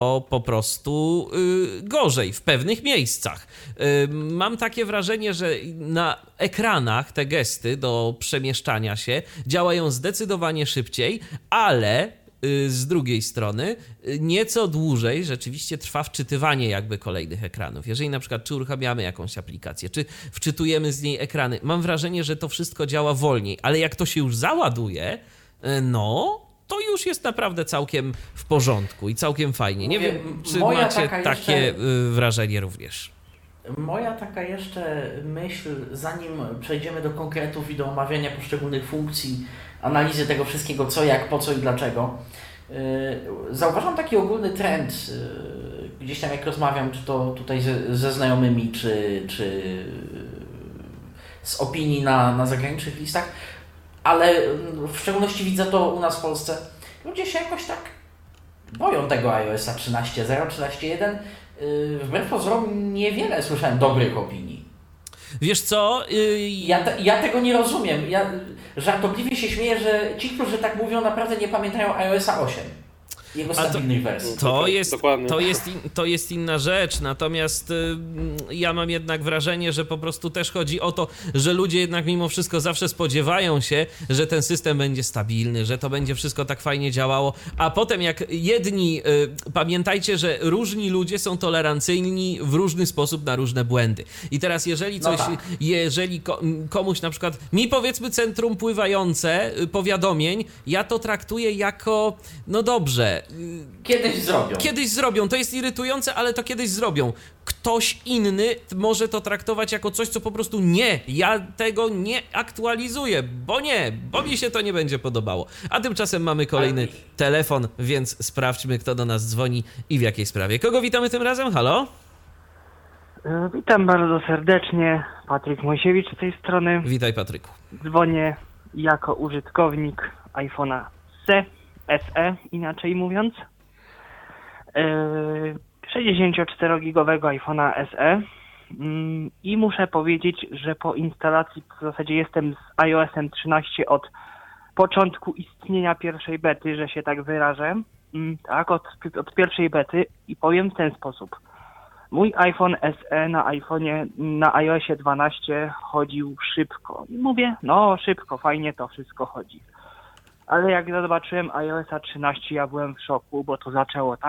po prostu gorzej w pewnych miejscach. Mam takie wrażenie, że na ekranach te gesty do przemieszczania się działają zdecydowanie szybciej, ale z drugiej strony nieco dłużej rzeczywiście trwa wczytywanie jakby kolejnych ekranów. Jeżeli na przykład czy uruchamiamy jakąś aplikację, czy wczytujemy z niej ekrany, mam wrażenie, że to wszystko działa wolniej, ale jak to się już załaduje, no to już jest naprawdę całkiem w porządku i całkiem fajnie. Nie wiem, czy macie takie wrażenie również. Moja taka jeszcze myśl, zanim przejdziemy do konkretów i do omawiania poszczególnych funkcji, analizy tego wszystkiego, co, jak, po co i dlaczego. Zauważam taki ogólny trend, gdzieś tam jak rozmawiam, czy to tutaj ze znajomymi, czy z opinii na zagranicznych listach, ale w szczególności widzę to u nas w Polsce. Ludzie się jakoś tak boją tego iOS-a 13.0, 13.1. Wbrew pozorom niewiele słyszałem dobrych opinii. Wiesz co? Ja tego nie rozumiem. Ja żartobliwie się śmieję, że ci, którzy tak mówią, naprawdę nie pamiętają iOS-a 8. Jego stabilnych wersji. To jest inna rzecz, natomiast ja mam jednak wrażenie, że po prostu też chodzi o to, że ludzie jednak mimo wszystko zawsze spodziewają się, że ten system będzie stabilny, że to będzie wszystko tak fajnie działało, a potem jak jedni, pamiętajcie, że różni ludzie są tolerancyjni w różny sposób na różne błędy. I teraz jeżeli komuś na przykład, mi powiedzmy centrum pływające powiadomień, ja to traktuję jako, no dobrze, Kiedyś zrobią. To jest irytujące, ale to kiedyś zrobią. Ktoś inny może to traktować jako coś, co po prostu nie, ja tego nie aktualizuję, bo mi się to nie będzie podobało. A tymczasem mamy kolejny telefon, więc sprawdźmy, kto do nas dzwoni i w jakiej sprawie. Kogo witamy tym razem? Halo? Witam bardzo serdecznie. Patryk Mojsiewicz z tej strony. Witaj, Patryku. Dzwonię jako użytkownik iPhone'a SE, inaczej mówiąc. 64-gigowego iPhone'a SE i muszę powiedzieć, że po instalacji w zasadzie jestem z iOS-em 13 od początku istnienia pierwszej bety, że się tak wyrażę. Tak, od pierwszej bety i powiem w ten sposób. Mój iPhone SE na iOSie 12 chodził szybko. I mówię, no szybko, fajnie to wszystko chodzi. Ale jak zobaczyłem iOS-a 13, ja byłem w szoku, bo to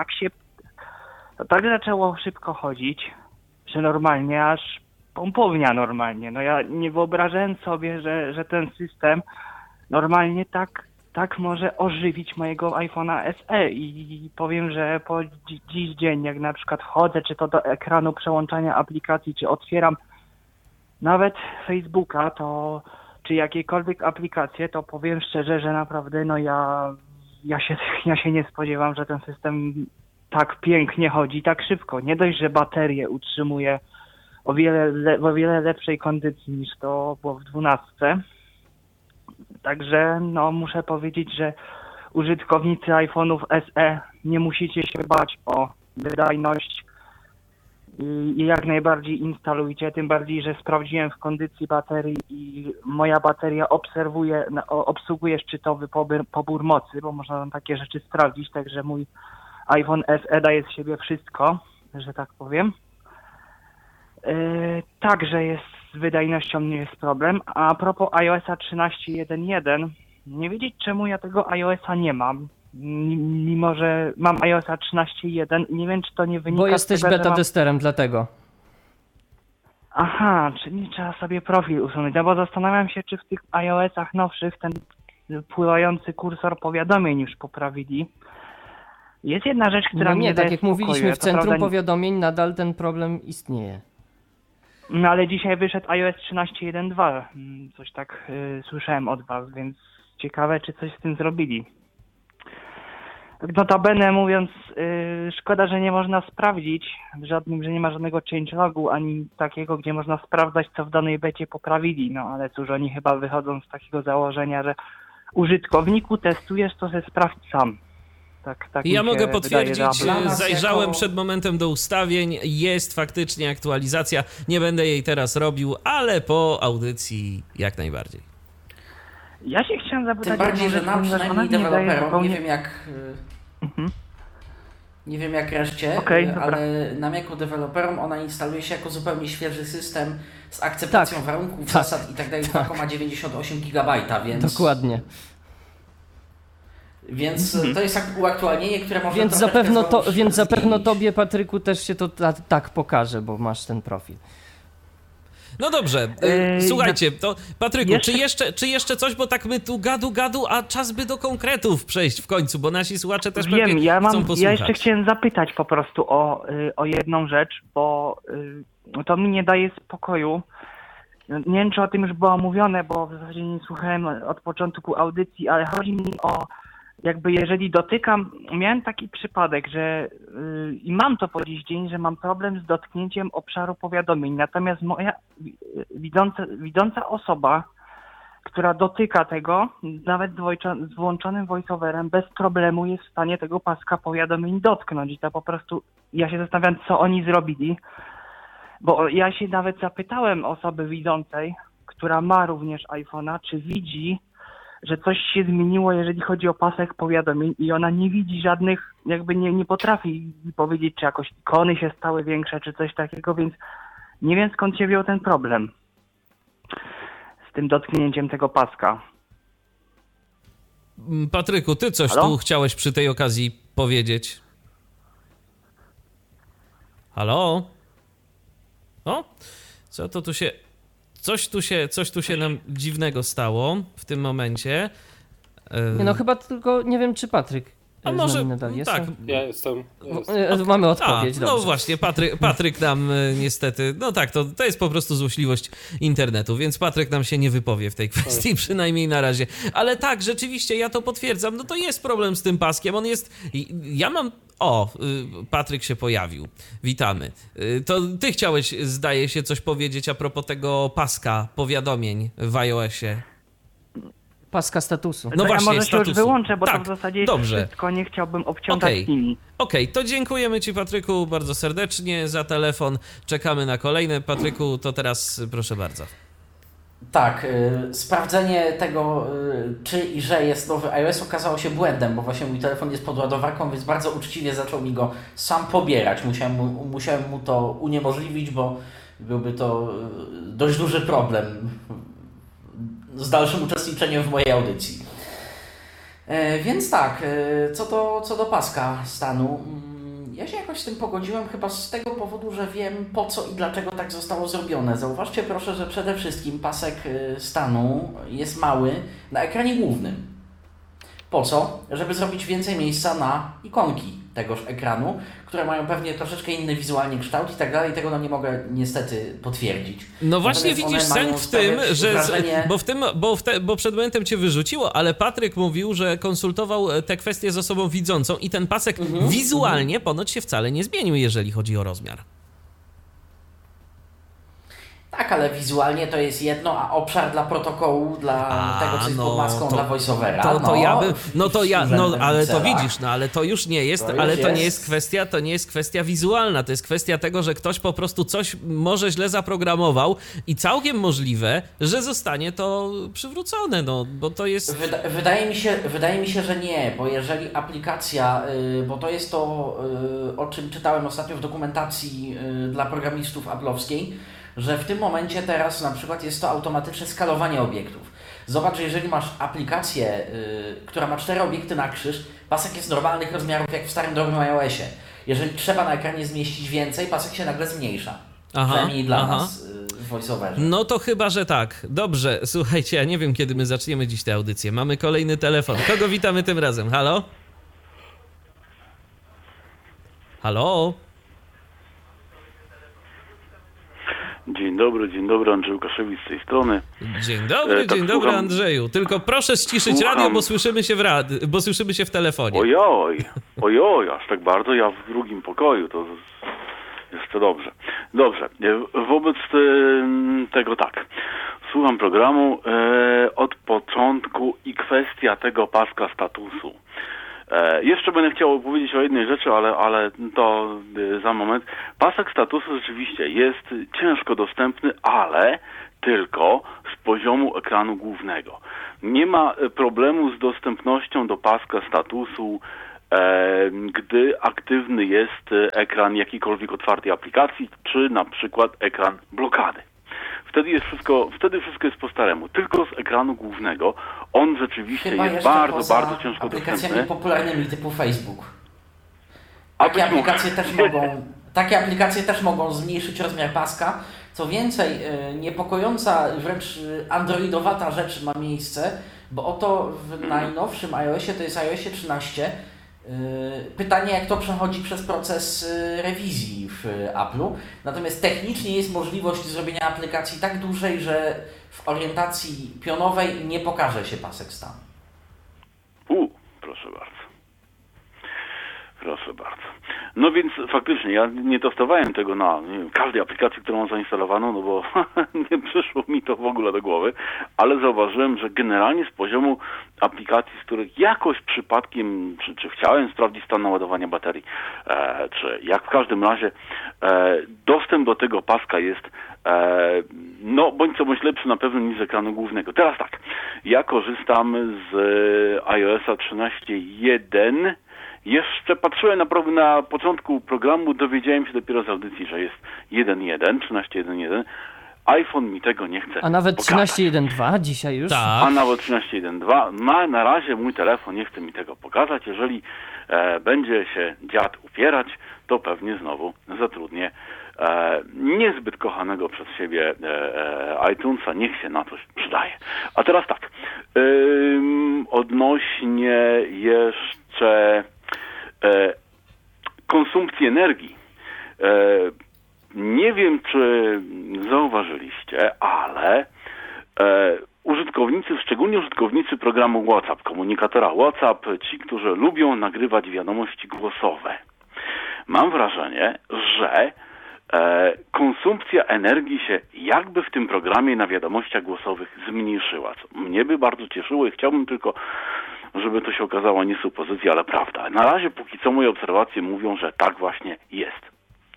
tak zaczęło szybko chodzić, że normalnie, aż pompownia normalnie. No ja nie wyobrażałem sobie, że ten system normalnie tak może ożywić mojego iPhone'a SE i powiem, że po dziś dzień, jak na przykład wchodzę, czy to do ekranu przełączania aplikacji, czy otwieram nawet Facebooka, czy jakiekolwiek aplikacje, to powiem szczerze, że naprawdę no ja się nie spodziewam, że ten system tak pięknie chodzi, tak szybko. Nie dość, że baterię utrzymuje o wiele lepszej kondycji niż to było w 12. Także no muszę powiedzieć, że użytkownicy iPhone'ów SE nie musicie się bać o wydajność i jak najbardziej instalujcie, tym bardziej, że sprawdziłem w kondycji baterii i moja bateria obsługuje szczytowy pobór mocy, bo można tam takie rzeczy sprawdzić, także mój iPhone SE daje z siebie wszystko, że tak powiem. Także jest z wydajnością nie jest problem. A propos iOS-a 13.1.1, nie wiedzieć czemu ja tego iOS-a nie mam. Mimo, że mam iOS-a 13.1 i nie wiem, czy to nie wynika bo jesteś z tego, beta testerem, dlatego. Aha, czyli trzeba sobie profil usunąć. No bo zastanawiam się, czy w tych iOS-ach nowszych ten pływający kursor powiadomień już poprawili. Jest jedna rzecz, która mnie tak jak spokoju. mówiliśmy w centrum powiadomień, nadal ten problem istnieje. No ale dzisiaj wyszedł iOS 13.1.2. Coś tak słyszałem od was, więc ciekawe, czy coś z tym zrobili. Notabene mówiąc, szkoda, że nie można sprawdzić że nie ma żadnego changelogu, ani takiego, gdzie można sprawdzać, co w danej becie poprawili. No ale cóż, oni chyba wychodzą z takiego założenia, że użytkowniku testujesz, to się sprawdź sam. Tak ja mogę potwierdzić, zajrzałem przed momentem do ustawień, jest faktycznie aktualizacja, nie będę jej teraz robił, ale po audycji jak najbardziej. Ja się chciałem zapytać... Tym bardziej, że nam przynajmniej deweloperom, nie wiem jak... Nie wiem jak reszcie, Okej, dobra. ale nam jako deweloperom ona instaluje się jako zupełnie świeży system z akceptacją warunków, zasad i tak dalej, 2,98 GB, więc... Dokładnie. Więc to jest uaktualnienie, które może Więc zapewne tobie, Patryku, też się to tak pokaże, bo masz ten profil. No dobrze, słuchajcie, to Patryku, jeszcze- czy jeszcze coś, bo tak my tu gadu, a czas by do konkretów przejść w końcu, bo nasi słuchacze też pewnie Wiem, chcą posłuchać. ja jeszcze chciałem zapytać po prostu o jedną rzecz, bo to mi nie daje spokoju. Nie wiem, czy o tym już było mówione, bo w zasadzie nie słuchałem od początku audycji, ale chodzi mi o jakby jeżeli dotykam, miałem taki przypadek, że i mam to po dziś dzień, że mam problem z dotknięciem obszaru powiadomień, natomiast moja widząca osoba, która dotyka tego, nawet z włączonym voiceoverem, bez problemu jest w stanie tego paska powiadomień dotknąć i to po prostu, ja się zastanawiam, co oni zrobili, bo ja się nawet zapytałem osoby widzącej, która ma również iPhone'a, czy widzi, że coś się zmieniło, jeżeli chodzi o pasek powiadomień i ona nie widzi żadnych, jakby nie potrafi powiedzieć, czy jakoś ikony się stały większe, czy coś takiego, więc nie wiem skąd się wziął ten problem z tym dotknięciem tego paska. Patryku, ty coś Halo? tu chciałeś przy tej okazji powiedzieć? Halo? O? Co to tu się... Coś tu się nam dziwnego stało w tym momencie. Nie, no chyba tylko nie wiem, czy Patryk A z może nami nadal jest. tak. Ja jestem. Mamy odpowiedź, no dobrze. właśnie, Patryk nam niestety, no tak, to jest po prostu złośliwość internetu, więc Patryk nam się nie wypowie w tej kwestii, przynajmniej na razie. Ale tak, rzeczywiście, ja to potwierdzam, no to jest problem z tym paskiem, on jest, ja mam, Patryk się pojawił, witamy. To ty chciałeś, zdaje się, coś powiedzieć a propos tego paska powiadomień w iOSie. Paska statusu. No to właśnie, ja może się statusu. już wyłączę, bo Tak, to w zasadzie jest dobrze. wszystko, nie chciałbym obciągać nimi. Okej, to dziękujemy ci, Patryku, bardzo serdecznie za telefon. Czekamy na kolejne. Patryku, to teraz proszę bardzo. Tak, sprawdzenie tego, czy i że jest nowy iOS okazało się błędem, bo właśnie mój telefon jest pod ładowarką, więc bardzo uczciwie zaczął mi go sam pobierać. Musiałem mu to uniemożliwić, bo byłby to dość duży problem z dalszym uczestniczeniem w mojej audycji. Więc tak, co do paska stanu, ja się jakoś z tym pogodziłem chyba z tego powodu, że wiem po co i dlaczego tak zostało zrobione. Zauważcie proszę, że przede wszystkim pasek stanu jest mały na ekranie głównym. Po co? Żeby zrobić więcej miejsca na ikonki tegoż ekranu, które mają pewnie troszeczkę inny wizualnie kształt i tak dalej. Tego nie mogę niestety potwierdzić. No właśnie Natomiast widzisz one mają sęk w tym, sprawiać że... wrażenie- Bo przed momentem cię wyrzuciło, ale Patryk mówił, że konsultował te kwestie z osobą widzącą i ten pasek wizualnie ponoć się wcale nie zmienił, jeżeli chodzi o rozmiar. Tak, ale wizualnie to jest jedno, a obszar dla protokołu, dla tego, co jest pod maską, dla voiceovera. Ale to widzisz, ale to już nie jest, to nie jest kwestia wizualna, to jest kwestia tego, że ktoś po prostu coś może źle zaprogramował i całkiem możliwe, że zostanie to przywrócone, no, bo to jest... Wydaje mi się, że nie, bo jeżeli aplikacja, bo to jest to, o czym czytałem ostatnio w dokumentacji dla programistów Apple'owskiej, że w tym momencie teraz na przykład jest to automatyczne skalowanie obiektów. Zobacz, że jeżeli masz aplikację, która ma 4 obiekty na krzyż, pasek jest normalnych rozmiarów jak w starym dobrym iOSie. Jeżeli trzeba na ekranie zmieścić więcej, pasek się nagle zmniejsza. Przynajmniej dla nas w VoiceOverze. No to chyba, że tak. Dobrze, słuchajcie, ja nie wiem, kiedy my zaczniemy dziś tę audycję. Mamy kolejny telefon. Kogo witamy tym razem? Halo? Halo? Dzień dobry, Andrzej Łukaszewicz z tej strony. Dzień dobry, słucham. Andrzeju. Tylko proszę ściszyć radio, bo słyszymy się w telefonie. Ojoj, aż tak bardzo, ja w drugim pokoju, to jeszcze dobrze. Dobrze, wobec tego tak, słucham programu od początku i kwestia tego paska statusu. Jeszcze będę chciał powiedzieć o jednej rzeczy, ale to za moment. Pasek statusu rzeczywiście jest ciężko dostępny, ale tylko z poziomu ekranu głównego. Nie ma problemu z dostępnością do paska statusu gdy aktywny jest ekran jakiejkolwiek otwartej aplikacji, czy na przykład ekran blokady. Wtedy wszystko jest po staremu. Tylko z ekranu głównego on rzeczywiście Chyba jest jeszcze bardzo, poza bardzo ciężko aplikacjami dostępny. popularnymi typu Facebook. A Takie być może. takie aplikacje też mogą zmniejszyć rozmiar paska. Co więcej, niepokojąca, wręcz androidowata rzecz ma miejsce, bo oto w najnowszym iOSie, to jest iOSie 13, pytanie, jak to przechodzi przez proces rewizji w Apple'u. Natomiast technicznie jest możliwość zrobienia aplikacji tak dużej, że w orientacji pionowej nie pokaże się pasek stanu. Proszę bardzo. Proszę bardzo. No więc faktycznie, ja nie testowałem tego na każdej aplikacji, którą mam zainstalowaną, no bo nie przyszło mi to w ogóle do głowy, ale zauważyłem, że generalnie z poziomu aplikacji, z których jakoś przypadkiem, czy chciałem sprawdzić stan naładowania baterii, czy jak w każdym razie, dostęp do tego paska jest no, bądź co bądź lepszy na pewno niż z ekranu głównego. Teraz tak, ja korzystam z iOSa 13.1. Jeszcze patrzyłem na początku programu, dowiedziałem się dopiero z audycji, że jest 1.1, 13.1.1. iPhone mi tego nie chce A nawet pokazać. 13.1.2 dzisiaj już? A nawet 13.1.2. Na razie mój telefon nie chce mi tego pokazać. Jeżeli będzie się dziad upierać, to pewnie znowu zatrudnię niezbyt kochanego przez siebie iTunesa. Niech się na coś przydaje. A teraz tak. Odnośnie jeszcze konsumpcji energii. Nie wiem, czy zauważyliście, ale użytkownicy, szczególnie użytkownicy programu WhatsApp, komunikatora WhatsApp, ci, którzy lubią nagrywać wiadomości głosowe, mam wrażenie, że konsumpcja energii się jakby w tym programie na wiadomościach głosowych zmniejszyła, co mnie by bardzo cieszyło i chciałbym tylko, żeby to się okazało nie supozycja, ale prawda. Na razie póki co moje obserwacje mówią, że tak właśnie jest.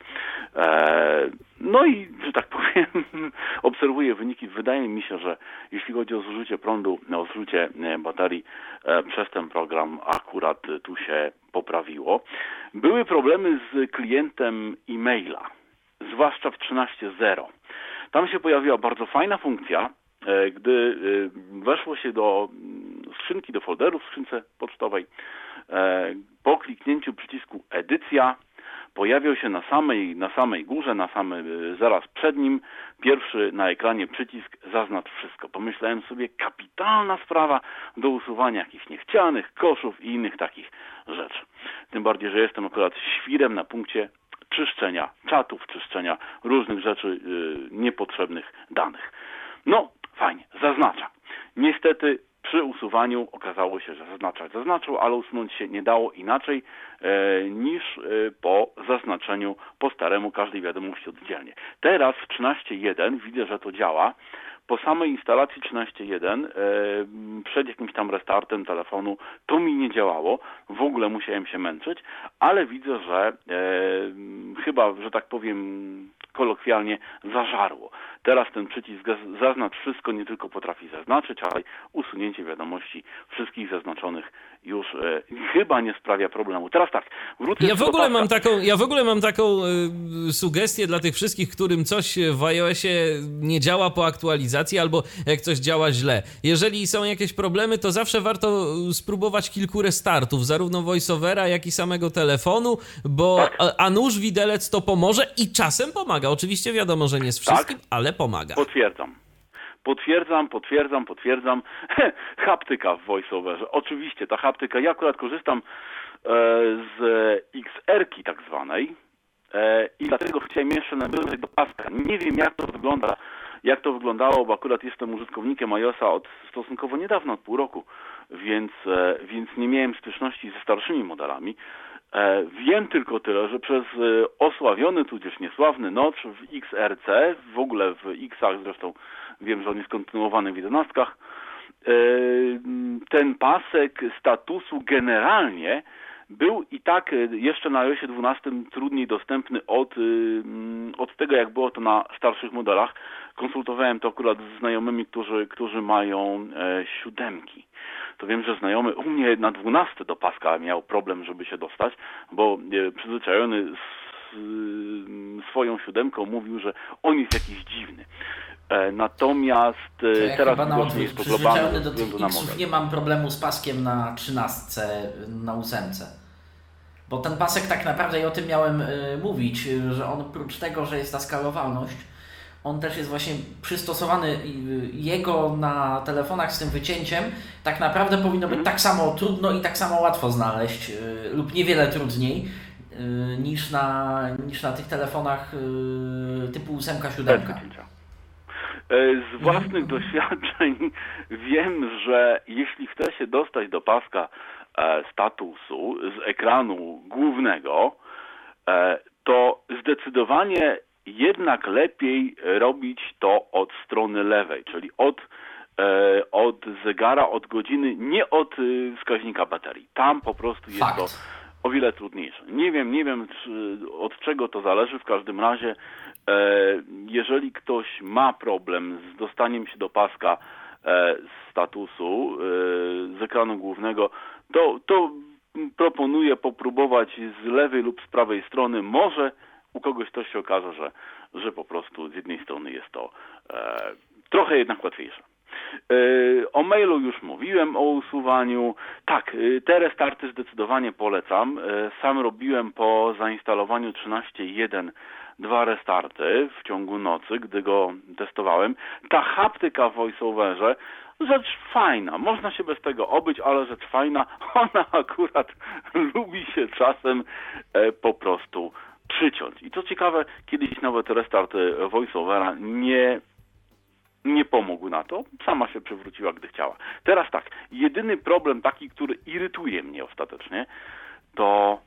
No i, że tak powiem, obserwuję wyniki. Wydaje mi się, że jeśli chodzi o zużycie prądu, o zużycie baterii przez ten program akurat tu się poprawiło. Były problemy z klientem e-maila, zwłaszcza w 13.0. Tam się pojawiła bardzo fajna funkcja, gdy weszło się do skrzynki, do folderu w skrzynce pocztowej. Po kliknięciu przycisku edycja pojawiał się na samej górze, zaraz przed nim, pierwszy na ekranie przycisk zaznacz wszystko. Pomyślałem sobie, kapitalna sprawa do usuwania jakichś niechcianych koszów i innych takich rzeczy. Tym bardziej, że jestem akurat świrem na punkcie czyszczenia czatów, czyszczenia różnych rzeczy, niepotrzebnych danych. No, fajnie, zaznacza. Niestety przy usuwaniu okazało się, że zaznaczył, ale usunąć się nie dało inaczej niż po zaznaczeniu po staremu każdej wiadomości oddzielnie. Teraz w 13.1 widzę, że to działa. Po samej instalacji 13.1 przed jakimś tam restartem telefonu to mi nie działało. W ogóle musiałem się męczyć, ale widzę, że chyba, że tak powiem kolokwialnie, zażarło. Teraz ten przycisk zaznacz wszystko nie tylko potrafi zaznaczyć, ale usunięcie wiadomości wszystkich zaznaczonych już chyba nie sprawia problemu. Teraz tak, wrócę Ja w ogóle mam taką sugestię dla tych wszystkich, którym coś w iOSie nie działa po aktualizacji albo jak coś działa źle. Jeżeli są jakieś problemy, to zawsze warto spróbować kilku restartów, zarówno voiceovera, jak i samego telefonu, bo tak. A nóż widelec to pomoże i czasem pomaga. Oczywiście wiadomo, że nie z wszystkim, tak. ale pomaga. Potwierdzam. Haptyka w voiceoverze. Oczywiście ta haptyka, ja akurat korzystam z XR-ki tak zwanej i dlatego chciałem jeszcze nawiązać do paska. Nie wiem jak to wyglądało, bo akurat jestem użytkownikiem iOSa od stosunkowo niedawno, od pół roku, więc nie miałem styczności ze starszymi modelami. Wiem tylko tyle, że przez osławiony, tudzież niesławny notch w XRC, w ogóle w X-ach zresztą wiem, że on jest kontynuowany w 11, ten pasek statusu generalnie był i tak jeszcze na iOSie 12 trudniej dostępny od tego, jak było to na starszych modelach. Konsultowałem to akurat z znajomymi, którzy mają 7. to wiem, że znajomy u mnie na 12 do paska miał problem, żeby się dostać, bo przyzwyczajony swoją 7 mówił, że on jest jakiś dziwny. Natomiast ja teraz chyba na widocznie odwrót, jest to przyzwyczajony globalne do ze tych względu na X-ów model. nie mam problemu z paskiem na 13, na 8. Bo ten pasek tak naprawdę, i o tym miałem mówić, że on oprócz tego, że jest ta skalowalność, on też jest właśnie przystosowany, jego na telefonach z tym wycięciem tak naprawdę powinno być tak samo trudno i tak samo łatwo znaleźć lub niewiele trudniej niż na tych telefonach typu 8-7. Z własnych doświadczeń wiem, że jeśli chce się dostać do paska statusu z ekranu głównego, to zdecydowanie jednak lepiej robić to od strony lewej, czyli od zegara, od godziny, nie od wskaźnika baterii. Tam po prostu jest to o wiele trudniejsze. Nie wiem od czego to zależy, w każdym razie jeżeli ktoś ma problem z dostaniem się do paska statusu z ekranu głównego, to proponuję popróbować z lewej lub z prawej strony. Może u kogoś to się okaże, że po prostu z jednej strony jest to trochę jednak łatwiejsze. O mailu już mówiłem, o usuwaniu. Tak, te restarty zdecydowanie polecam. Sam robiłem po zainstalowaniu 13.1 2 restarty w ciągu nocy, gdy go testowałem. Ta haptyka w VoiceOverze, rzecz fajna. Można się bez tego obyć, ale rzecz fajna. Ona akurat lubi się czasem po prostu przyciąć. I co ciekawe, kiedyś nawet restarty VoiceOvera nie pomógł na to. Sama się przywróciła, gdy chciała. Teraz tak, jedyny problem taki, który irytuje mnie ostatecznie, to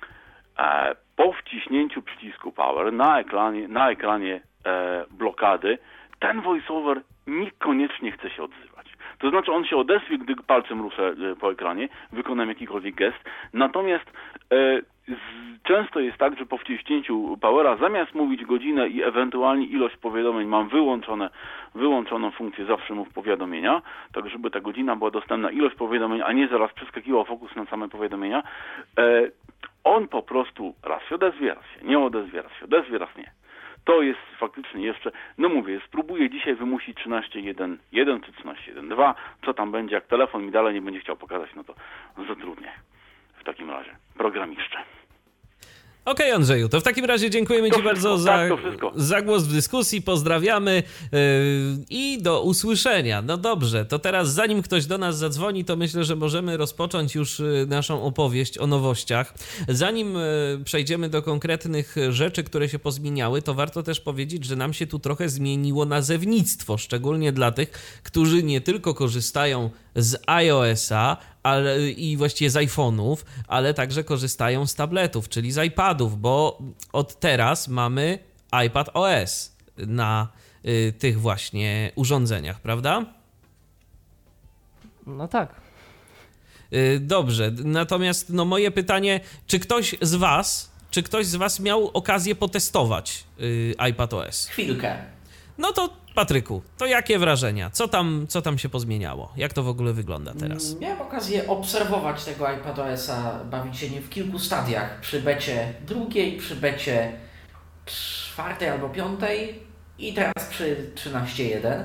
po wciśnięciu przycisku Power na ekranie blokady ten VoiceOver niekoniecznie chce się odzywać. To znaczy on się odezwie, gdy palcem ruszę po ekranie, wykonam jakikolwiek gest. Natomiast często jest tak, że po wciśnięciu Powera zamiast mówić godzinę i ewentualnie ilość powiadomień mam wyłączoną funkcję zawsze mów powiadomienia, tak żeby ta godzina była dostępna, ilość powiadomień, a nie zaraz przeskakiwał fokus na same powiadomienia. On po prostu raz się odezwie, raz się nie odezwie, raz się odezwie, raz nie. To jest faktycznie jeszcze, no mówię, spróbuję dzisiaj wymusić 13.1.1 czy 13.1.2, co tam będzie, jak telefon mi dalej nie będzie chciał pokazać, no to zatrudnię w takim razie programiszcze. Okej, Andrzeju, to w takim razie dziękujemy Ci bardzo za głos w dyskusji, pozdrawiamy i do usłyszenia. No dobrze, to teraz zanim ktoś do nas zadzwoni, to myślę, że możemy rozpocząć już naszą opowieść o nowościach. Zanim przejdziemy do konkretnych rzeczy, które się pozmieniały, to warto też powiedzieć, że nam się tu trochę zmieniło nazewnictwo, szczególnie dla tych, którzy nie tylko korzystają z iOS-a, i właściwie z iPhone'ów, ale także korzystają z tabletów, czyli z iPadów, bo od teraz mamy iPad OS na tych właśnie urządzeniach, prawda? No tak. Dobrze, natomiast no moje pytanie, czy ktoś z was miał okazję potestować iPad OS? Chwilkę. No to Patryku, to jakie wrażenia? Co tam się pozmieniało? Jak to w ogóle wygląda teraz? Miałem okazję obserwować tego iPadOS-a, bawić się nim w kilku stadiach. Przy becie 2, przy becie 4 albo 5 i teraz przy 13.1.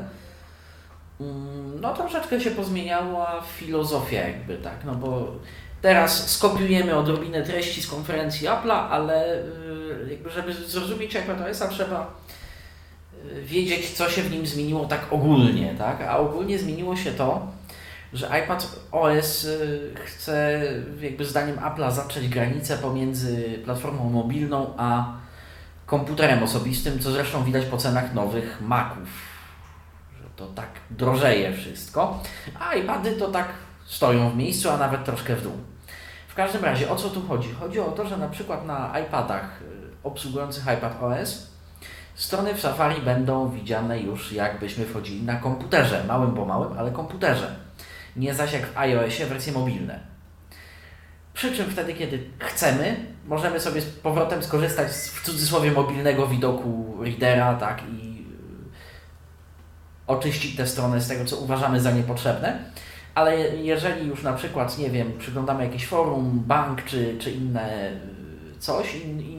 No troszeczkę się pozmieniała filozofia jakby, tak, no bo teraz skopiujemy odrobinę treści z konferencji Apple'a, ale jakby żeby zrozumieć iPadOS-a trzeba wiedzieć, co się w nim zmieniło tak ogólnie, tak? A ogólnie zmieniło się to, że iPad OS chce, jakby zdaniem Apple'a, zatrzeć granicę pomiędzy platformą mobilną a komputerem osobistym, co zresztą widać po cenach nowych Maców, że to tak drożeje wszystko, a iPady to tak stoją w miejscu, a nawet troszkę w dół. W każdym razie, o co tu chodzi? Chodzi o to, że na przykład na iPadach obsługujących iPad OS strony w Safari będą widziane już jakbyśmy wchodzili na komputerze, małym po małym, ale komputerze. Nie zaś jak w iOSie wersje mobilne. Przy czym wtedy, kiedy chcemy, możemy sobie z powrotem skorzystać z, w cudzysłowie, mobilnego widoku readera, tak, i oczyścić tę stronę z tego, co uważamy za niepotrzebne. Ale jeżeli już na przykład, nie wiem, przyglądamy jakieś forum, bank czy inne coś,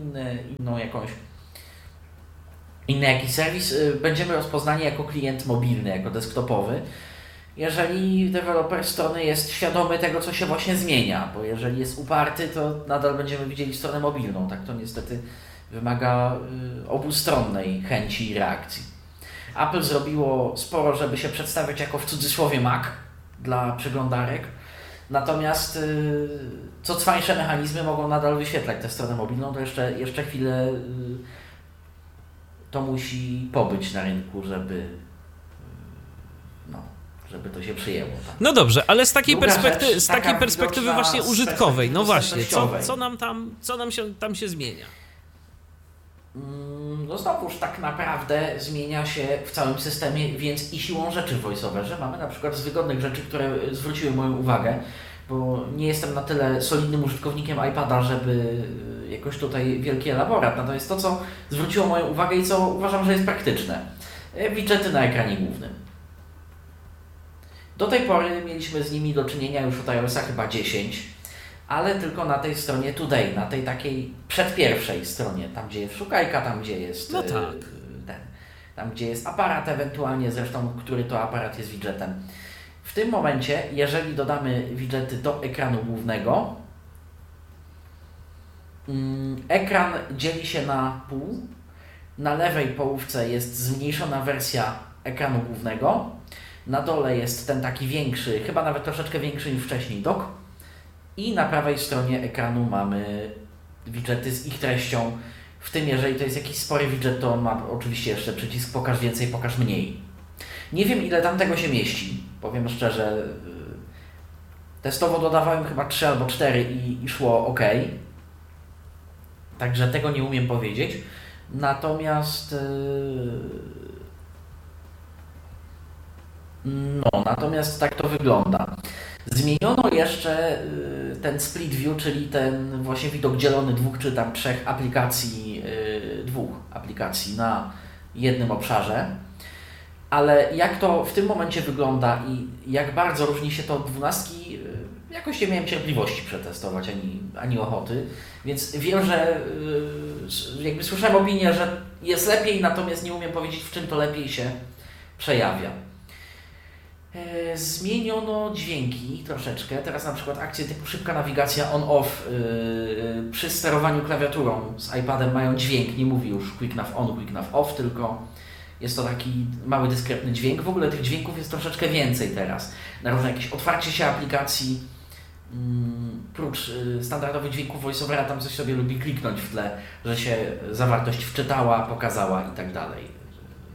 inny jakiś serwis, będziemy rozpoznani jako klient mobilny, jako desktopowy, jeżeli deweloper strony jest świadomy tego, co się właśnie zmienia, bo jeżeli jest uparty, to nadal będziemy widzieli stronę mobilną. Tak to niestety wymaga obustronnej chęci i reakcji. Apple zrobiło sporo, żeby się przedstawiać jako w cudzysłowie Mac dla przeglądarek, natomiast co cwańsze mechanizmy mogą nadal wyświetlać tę stronę mobilną, to jeszcze chwilę to musi pobyć na rynku, żeby to się przyjęło. Tak? No dobrze, ale z takiej Druga perspektywy, rzecz, z takiej taka perspektywy widoczna właśnie z użytkowej, no perspektywy właśnie, społecznościowej. co nam się tam się zmienia? No znowuż tak naprawdę zmienia się w całym systemie, więc i siłą rzeczy w VoiceOverze. Mamy na przykład z wygodnych rzeczy, które zwróciły moją uwagę, bo nie jestem na tyle solidnym użytkownikiem iPada, żeby jakoś tutaj wielki elaborat. Natomiast to, co zwróciło moją uwagę i co uważam, że jest praktyczne. Widżety na ekranie głównym. Do tej pory mieliśmy z nimi do czynienia już od iOS-a chyba 10, ale tylko na tej stronie Today, na tej takiej przedpierwszej stronie, tam gdzie jest szukajka, tam gdzie jest No tak. tam gdzie jest aparat ewentualnie, zresztą który to aparat jest widgetem. W tym momencie, jeżeli dodamy widgety do ekranu głównego, ekran dzieli się na pół. Na lewej połówce jest zmniejszona wersja ekranu głównego. Na dole jest ten taki większy, chyba nawet troszeczkę większy niż wcześniej dock. I na prawej stronie ekranu mamy widgety z ich treścią. W tym, jeżeli to jest jakiś spory widget, to on ma oczywiście jeszcze przycisk pokaż więcej, pokaż mniej. Nie wiem, ile tam tego się mieści. Powiem szczerze, testowo dodawałem chyba 3 albo 4 i szło ok. Także tego nie umiem powiedzieć. Natomiast natomiast tak to wygląda. Zmieniono jeszcze ten split view, czyli ten właśnie widok dzielony dwóch czy tam trzech dwóch aplikacji na jednym obszarze. Ale jak to w tym momencie wygląda i jak bardzo różni się to od 12, jakoś nie miałem cierpliwości przetestować, ani ochoty, więc wiem, że jakby słyszałem opinię, że jest lepiej, natomiast nie umiem powiedzieć, w czym to lepiej się przejawia. Zmieniono dźwięki troszeczkę, teraz na przykład akcje typu szybka nawigacja on-off przy sterowaniu klawiaturą z iPadem mają dźwięk, nie mówi już quick nav on, quick nav off, tylko jest to taki mały, dyskretny dźwięk. W ogóle tych dźwięków jest troszeczkę więcej teraz. Na różne jakieś otwarcie się aplikacji, prócz standardowych dźwięków VoiceOvera, tam coś sobie lubi kliknąć w tle, że się zawartość wczytała, pokazała i tak dalej.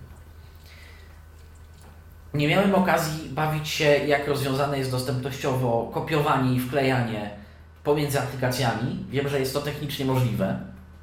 Nie miałem okazji bawić się, jak rozwiązane jest dostępnościowo kopiowanie i wklejanie pomiędzy aplikacjami. Wiem, że jest to technicznie możliwe.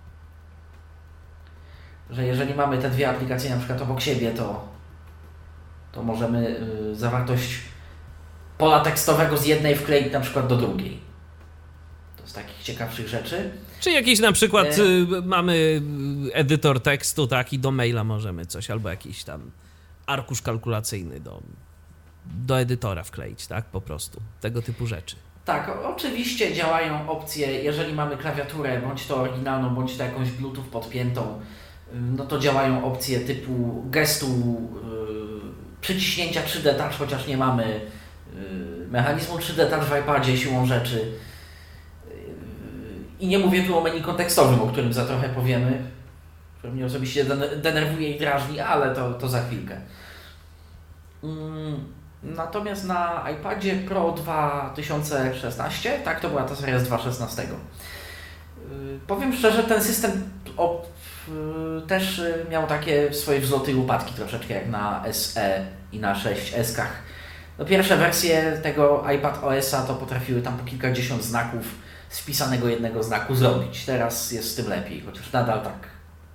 Że jeżeli mamy te dwie aplikacje na przykład obok siebie, to możemy zawartość pola tekstowego z jednej wkleić na przykład do drugiej. To z takich ciekawszych rzeczy. Czy jakiś na przykład mamy edytor tekstu, tak, i do maila możemy coś, albo jakiś tam arkusz kalkulacyjny do edytora wkleić, tak, po prostu. Tego typu rzeczy. Tak, oczywiście działają opcje, jeżeli mamy klawiaturę, bądź to oryginalną, bądź to jakąś Bluetooth podpiętą, no to działają opcje typu gestu przyciśnięcia 3D Touch, chociaż nie mamy mechanizmu 3D Touch w iPadzie siłą rzeczy. I nie mówię tu o menu kontekstowym, o którym za trochę powiemy, który mnie osobiście denerwuje i drażni, ale to za chwilkę. Natomiast na iPadzie Pro 2016, tak, to była ta seria z 2.16. Powiem szczerze, ten system też miał takie swoje wzloty i upadki troszeczkę jak na SE i na 6S-kach. No, pierwsze wersje tego iPad OS-a to potrafiły tam po kilkadziesiąt znaków z wpisanego jednego znaku zrobić. Teraz jest z tym lepiej, chociaż nadal tak.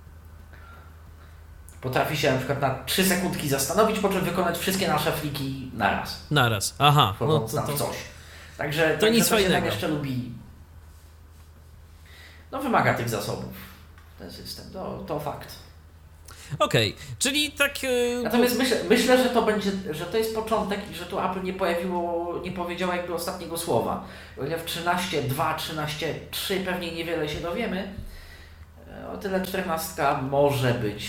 Potrafi się na przykład na 3 sekundki zastanowić, po czym wykonać wszystkie nasze fliki naraz. Naraz, aha. Wchodząc nam w coś. Także to nic się fajnego. tak jeszcze lubi. No wymaga tych zasobów ten system, to fakt. Okej, czyli tak... Natomiast myślę, że to będzie, że to jest początek i że tu Apple nie powiedziało jakby ostatniego słowa. O ile w 13.2, 13.3 pewnie niewiele się dowiemy, o tyle 14 może być.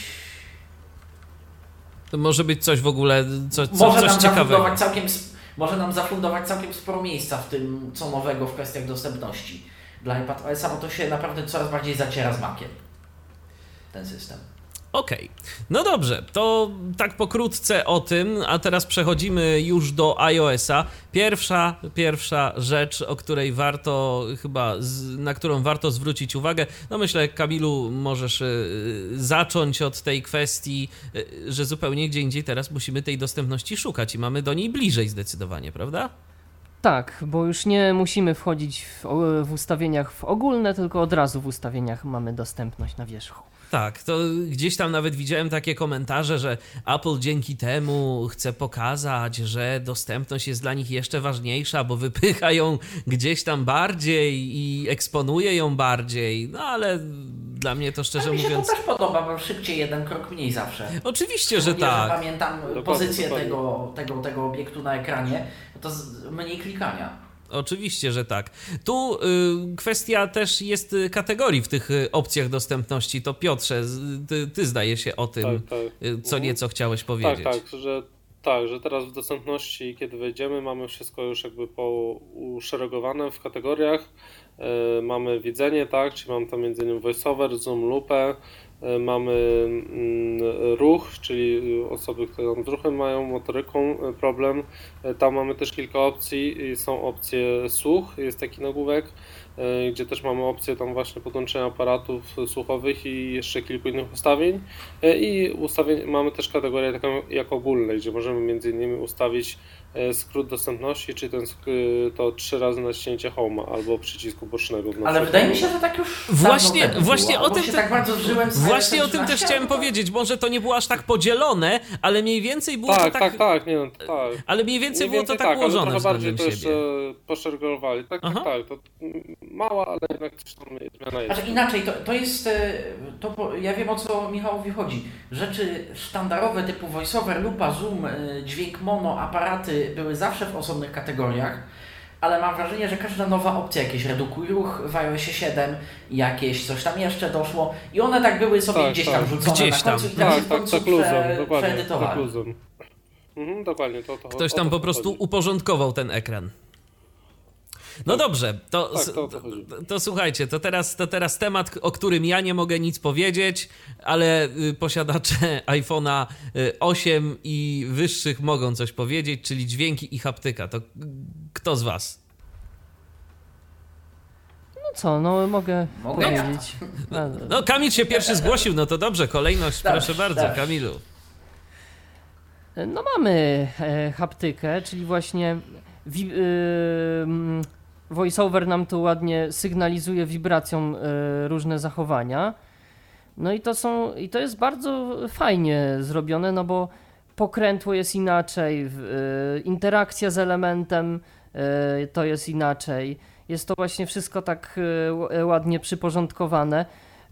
To może być coś w ogóle, coś ciekawego. Może nam zafundować całkiem sporo miejsca w tym, co nowego w kwestiach dostępności dla iPadOS-a, bo to się naprawdę coraz bardziej zaciera z Maciem, ten system. Okej, no dobrze, to tak pokrótce o tym, a teraz przechodzimy już do iOS-a. Pierwsza rzecz, o której warto chyba, na którą warto zwrócić uwagę, no myślę, Kamilu, możesz zacząć od tej kwestii, że zupełnie gdzie indziej teraz musimy tej dostępności szukać i mamy do niej bliżej zdecydowanie, prawda? Tak, bo już nie musimy wchodzić w ustawieniach w ogólne, tylko od razu w ustawieniach mamy dostępność na wierzchu. Tak, to gdzieś tam nawet widziałem takie komentarze, że Apple dzięki temu chce pokazać, że dostępność jest dla nich jeszcze ważniejsza, bo wypycha ją gdzieś tam bardziej i eksponuje ją bardziej, no ale dla mnie to szczerze mówiąc... Mi się to też podoba, bo szybciej jeden krok mniej zawsze. Oczywiście, że tak. Że pamiętam pozycję tego obiektu na ekranie, to mniej klikania. Oczywiście, że tak. Tu kwestia też jest kategorii w tych opcjach dostępności. To Piotrze, ty zdaje się o tym, co nieco chciałeś powiedzieć. Że teraz w dostępności, kiedy wejdziemy, mamy wszystko już jakby uszeregowane w kategoriach. Mamy widzenie, tak, czyli mamy tam m.in. voiceover, zoom, lupę. Mamy ruch, czyli osoby, które tam z ruchem mają, motoryką problem. Tam mamy też kilka opcji. Są opcje słuch, jest taki nagłówek, gdzie też mamy opcję tam właśnie podłączenia aparatów słuchowych i jeszcze kilku innych ustawień. I mamy też kategorię taką jak ogólne, gdzie możemy między innymi ustawić skrót dostępności, czy to 3 razy naciśnięcie Home'a albo przycisku bocznego. Ale wydaje mi się, że tak już właśnie o tym tak bardzo zżyłem z właśnie o tym też chciałem powiedzieć. Może to nie było aż tak podzielone, ale mniej więcej było to tak. Ale mniej więcej było to tak ułożone ale trochę bardziej siebie. To jeszcze poszeregowali. Tak. To mała, ale jednak też tam zmiana jest. Znaczy inaczej, to jest, ja wiem, o co Michałowi chodzi. Rzeczy sztandarowe typu voiceover, lupa, zoom, dźwięk mono, aparaty były zawsze w osobnych kategoriach, ale mam wrażenie, że każda nowa opcja, jakieś redukuj ruch w iOSie 7, jakieś coś tam jeszcze doszło i one tak były sobie gdzieś tam rzucone na końcu i w końcu przeedytowali. Dokładnie. Ktoś tam po prostu uporządkował ten ekran. No dobrze, to słuchajcie, to teraz temat, o którym ja nie mogę nic powiedzieć, ale posiadacze iPhone'a 8 i wyższych mogą coś powiedzieć, czyli dźwięki i haptyka. To kto z was? Mogę powiedzieć. No Kamil się pierwszy zgłosił, no to dobrze, kolejność, proszę bardzo, Kamilu. No mamy haptykę, czyli właśnie VoiceOver nam tu ładnie sygnalizuje wibracją różne zachowania. No i to jest bardzo fajnie zrobione, no bo pokrętło jest inaczej, interakcja z elementem to jest inaczej. Jest to właśnie wszystko tak ładnie przyporządkowane.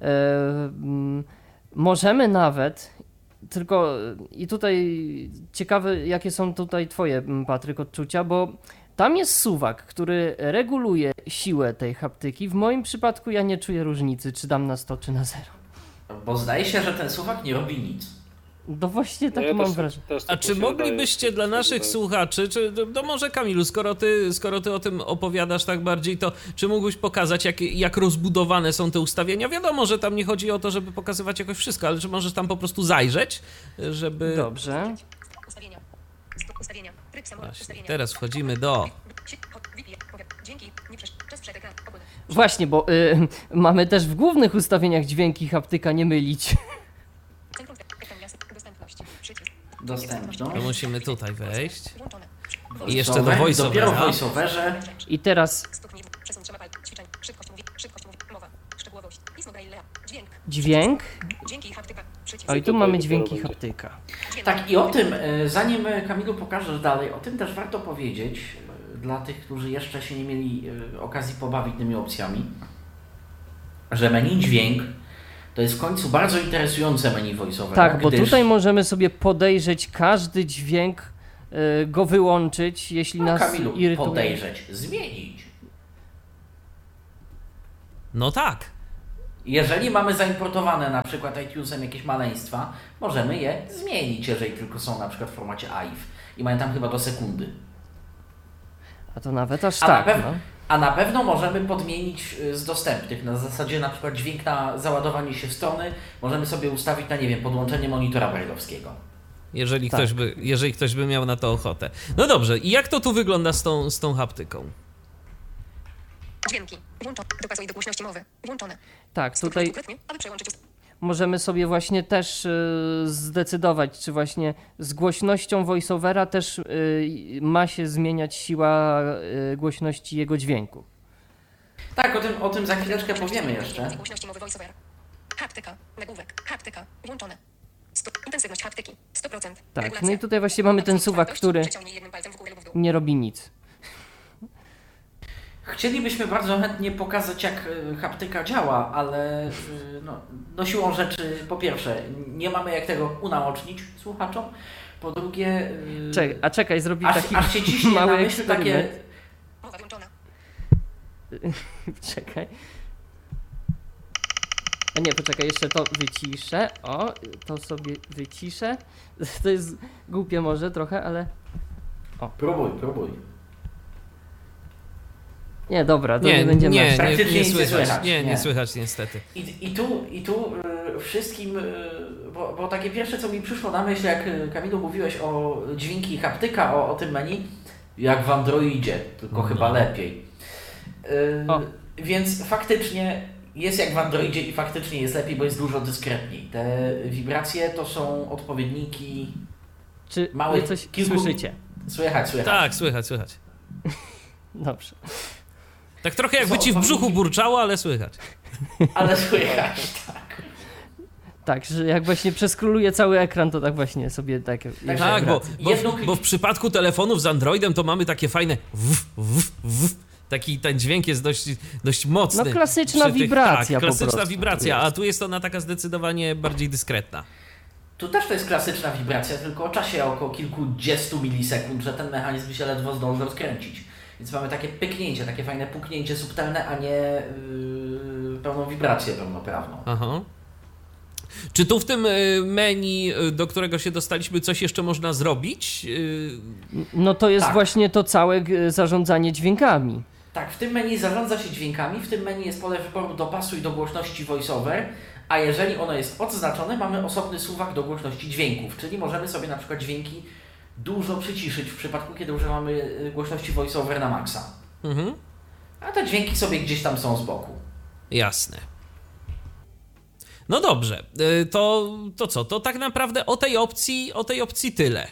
Możemy nawet, tylko i tutaj ciekawe, jakie są tutaj twoje, Patryk, odczucia, bo tam jest suwak, który reguluje siłę tej haptyki. W moim przypadku ja nie czuję różnicy, czy dam na 100, czy na 0. Bo zdaje się, że ten suwak nie robi nic. No właśnie tak mam wrażenie. A czy moglibyście dla naszych słuchaczy, no może Kamilu, skoro ty o tym opowiadasz tak bardziej, to czy mógłbyś pokazać, jak rozbudowane są te ustawienia? Wiadomo, że tam nie chodzi o to, żeby pokazywać jakoś wszystko, ale czy możesz tam po prostu zajrzeć, żeby... Dobrze. Właśnie, teraz wchodzimy do... Właśnie, bo mamy też w głównych ustawieniach dźwięki haptyka, nie mylić. Dostępność. To musimy tutaj wejść. I jeszcze do voiceovera. Dopiero w voiceoverze. I teraz... Dźwięk. O, i tu mamy dźwięki haptyka. Tak, i o tym, zanim Kamilu pokażesz dalej, o tym też warto powiedzieć dla tych, którzy jeszcze się nie mieli okazji pobawić tymi opcjami, że menu dźwięk To jest w końcu bardzo interesujące menu voiceovera. Tak, bo gdyż... tutaj możemy sobie podejrzeć każdy dźwięk, go wyłączyć, jeśli nas Kamilu, irytuje. podejrzeć, zmienić. No tak. Jeżeli mamy zaimportowane na przykład iTunesem jakieś maleństwa, możemy je zmienić, jeżeli tylko są na przykład w formacie AIF i mają tam chyba do sekundy. A to nawet aż A, tak, na a na pewno możemy podmienić z dostępnych, na zasadzie na przykład dźwięk na załadowanie się strony, możemy sobie ustawić na, nie wiem, podłączenie monitora braille'owskiego. Jeżeli ktoś by miał na to ochotę. No dobrze, i jak to tu wygląda z tą haptyką? Dźwięki. Włączone. Dopasuj do głośności mowy. Włączone. Tak, tutaj Konkretnie, aby przełączyć możemy sobie właśnie też zdecydować, czy właśnie z głośnością voiceovera też ma się zmieniać siła głośności jego dźwięku. Tak, o tym za chwileczkę powiemy jeszcze. głośności mowy voiceover. Haptyka. Nagłówek. Haptyka. Włączone. Intensywność haptyki. 100%. Tak, Regulacja. no i tutaj właśnie mamy ten suwak, który Przeciągnij jednym palcem w górę lub w dół. nie robi nic. Chcielibyśmy bardzo chętnie pokazać, jak haptyka działa, ale no siłą rzeczy, po pierwsze, nie mamy jak tego unaocznić słuchaczom, po drugie... Czekaj, zrobimy taki aż się ciśnie mały na myśl takie... eksperyment. Mowa włączona. Czekaj. A nie, poczekaj, jeszcze to wyciszę. O, to sobie wyciszę. To jest głupie może trochę, ale... Próbuj. Nie, dobra, to nie będziemy... Praktycznie nic nie słychać. Nie słychać niestety. I tu wszystkim, bo takie pierwsze, co mi przyszło na myśl, jak Kamilu mówiłeś o dźwięki haptyka, o tym menu, jak w Androidzie, tylko chyba lepiej. Więc faktycznie jest jak w Androidzie i faktycznie jest lepiej, bo jest dużo dyskretniej. Te wibracje to są odpowiedniki Czy małych... wy coś słyszycie? Słychać. Tak, słychać. Dobrze. Tak trochę jakby ci w brzuchu burczało, ale słychać. Ale słychać, tak. Tak, że jak właśnie przeskroluje cały ekran, to tak właśnie sobie tak... Tak, bo w przypadku telefonów z Androidem to mamy takie fajne ten dźwięk jest dość mocny. No klasyczna wibracja tak, klasyczna po prostu. wibracja, a tu jest ona taka zdecydowanie bardziej dyskretna. Tu też to jest klasyczna wibracja, tylko o czasie około kilkudziestu milisekund, że ten mechanizm się ledwo zdąży rozkręcić. Więc mamy takie pyknięcie, takie fajne puknięcie subtelne, a nie pełną wibrację pełnoprawną. Aha. Czy tu w tym menu, do którego się dostaliśmy, coś jeszcze można zrobić? No to jest Tak. właśnie to całe zarządzanie dźwiękami. Tak, w tym menu zarządza się dźwiękami, w tym menu jest pole wyboru dopasuj do głośności voiceover, a jeżeli ono jest odznaczone, mamy osobny suwak do głośności dźwięków, czyli możemy sobie na przykład dźwięki dużo przyciszyć w przypadku, kiedy używamy głośności voiceover na maksa. Mhm. A te dźwięki sobie gdzieś tam są z boku. Jasne. No dobrze, to co? To tak naprawdę o tej opcji tyle.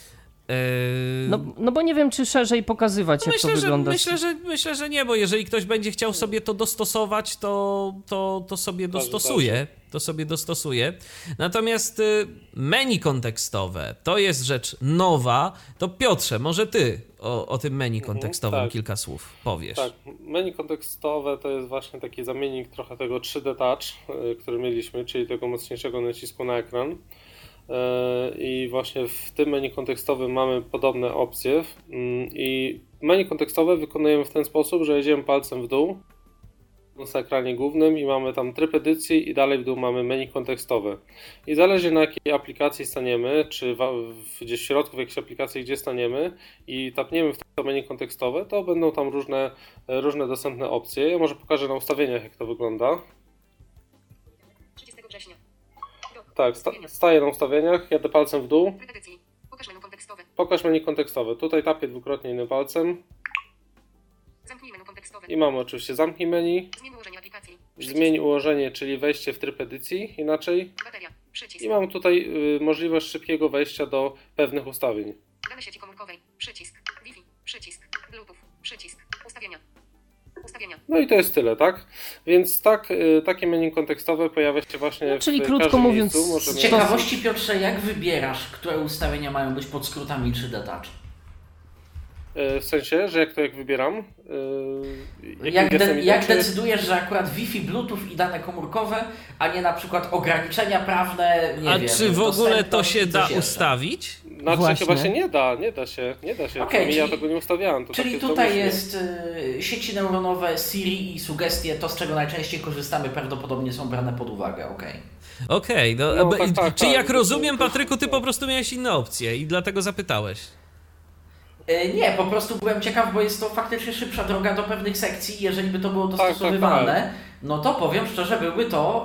No bo nie wiem, czy szerzej pokazywać, jak to wygląda. Myślę, że nie, bo jeżeli ktoś będzie chciał sobie to dostosować, to sobie dostosuje. To sobie dostosuje. Natomiast menu kontekstowe to jest rzecz nowa. To Piotrze, może ty o tym menu kontekstowym tak. kilka słów powiesz. Tak, menu kontekstowe to jest właśnie taki zamiennik trochę tego 3D Touch, który mieliśmy, czyli tego mocniejszego nacisku na ekran. I właśnie w tym menu kontekstowym mamy podobne opcje i menu kontekstowe wykonujemy w ten sposób, że jedziemy palcem w dół na ekranie głównym i mamy tam tryb edycji i dalej w dół mamy menu kontekstowe. I zależy na jakiej aplikacji staniemy, czy gdzieś w środku w jakiejś aplikacji, gdzie staniemy i tapniemy w to menu kontekstowe, to będą tam różne dostępne opcje. Ja może pokażę na ustawieniach, jak to wygląda. 30 września. Tak, staję na ustawieniach, jadę palcem w dół. Pokaż menu kontekstowe. Pokaż menu kontekstowe. Tutaj tapię dwukrotnie innym palcem. Zamknij menu kontekstowe. I mamy oczywiście zamknij menu. Zmień ułożenie aplikacji. Zmień ułożenie, czyli wejście w tryb edycji inaczej. Bateria. Przycisk. I mam tutaj możliwość szybkiego wejścia do pewnych ustawień. Dane sieci komórkowej. Przycisk. Wi-Fi. Przycisk. Bluetooth. Przycisk. Ustawienia. No i to jest tyle, tak? Więc takie menu kontekstowe pojawia się właśnie czyli w krótko każdym mówiąc, miejscu. Z ciekawości, Piotrze, jak wybierasz, które ustawienia mają być pod skrótami 3D Touch? W sensie, że jak wybieram? Jak decydujesz, że akurat Wi-Fi, Bluetooth i dane komórkowe, a nie na przykład ograniczenia prawne, nie wiem. Czy w ogóle to się coś da jeszcze? ustawić? Znaczy Właśnie. chyba się nie da się. Okej, Ja czyli- tego nie ustawiałem. To Czyli takie tutaj domyślnie. jest sieci neuronowe, Siri i sugestie, to z czego najczęściej korzystamy, prawdopodobnie są brane pod uwagę, Okej, No, tak, czyli jak tak. rozumiem, Patryku, ty po prostu miałeś inne opcje i dlatego zapytałeś. Nie, po prostu byłem ciekaw, bo jest to faktycznie szybsza droga do pewnych sekcji. Jeżeli by to było tak, dostosowywalne, no to powiem szczerze, byłby to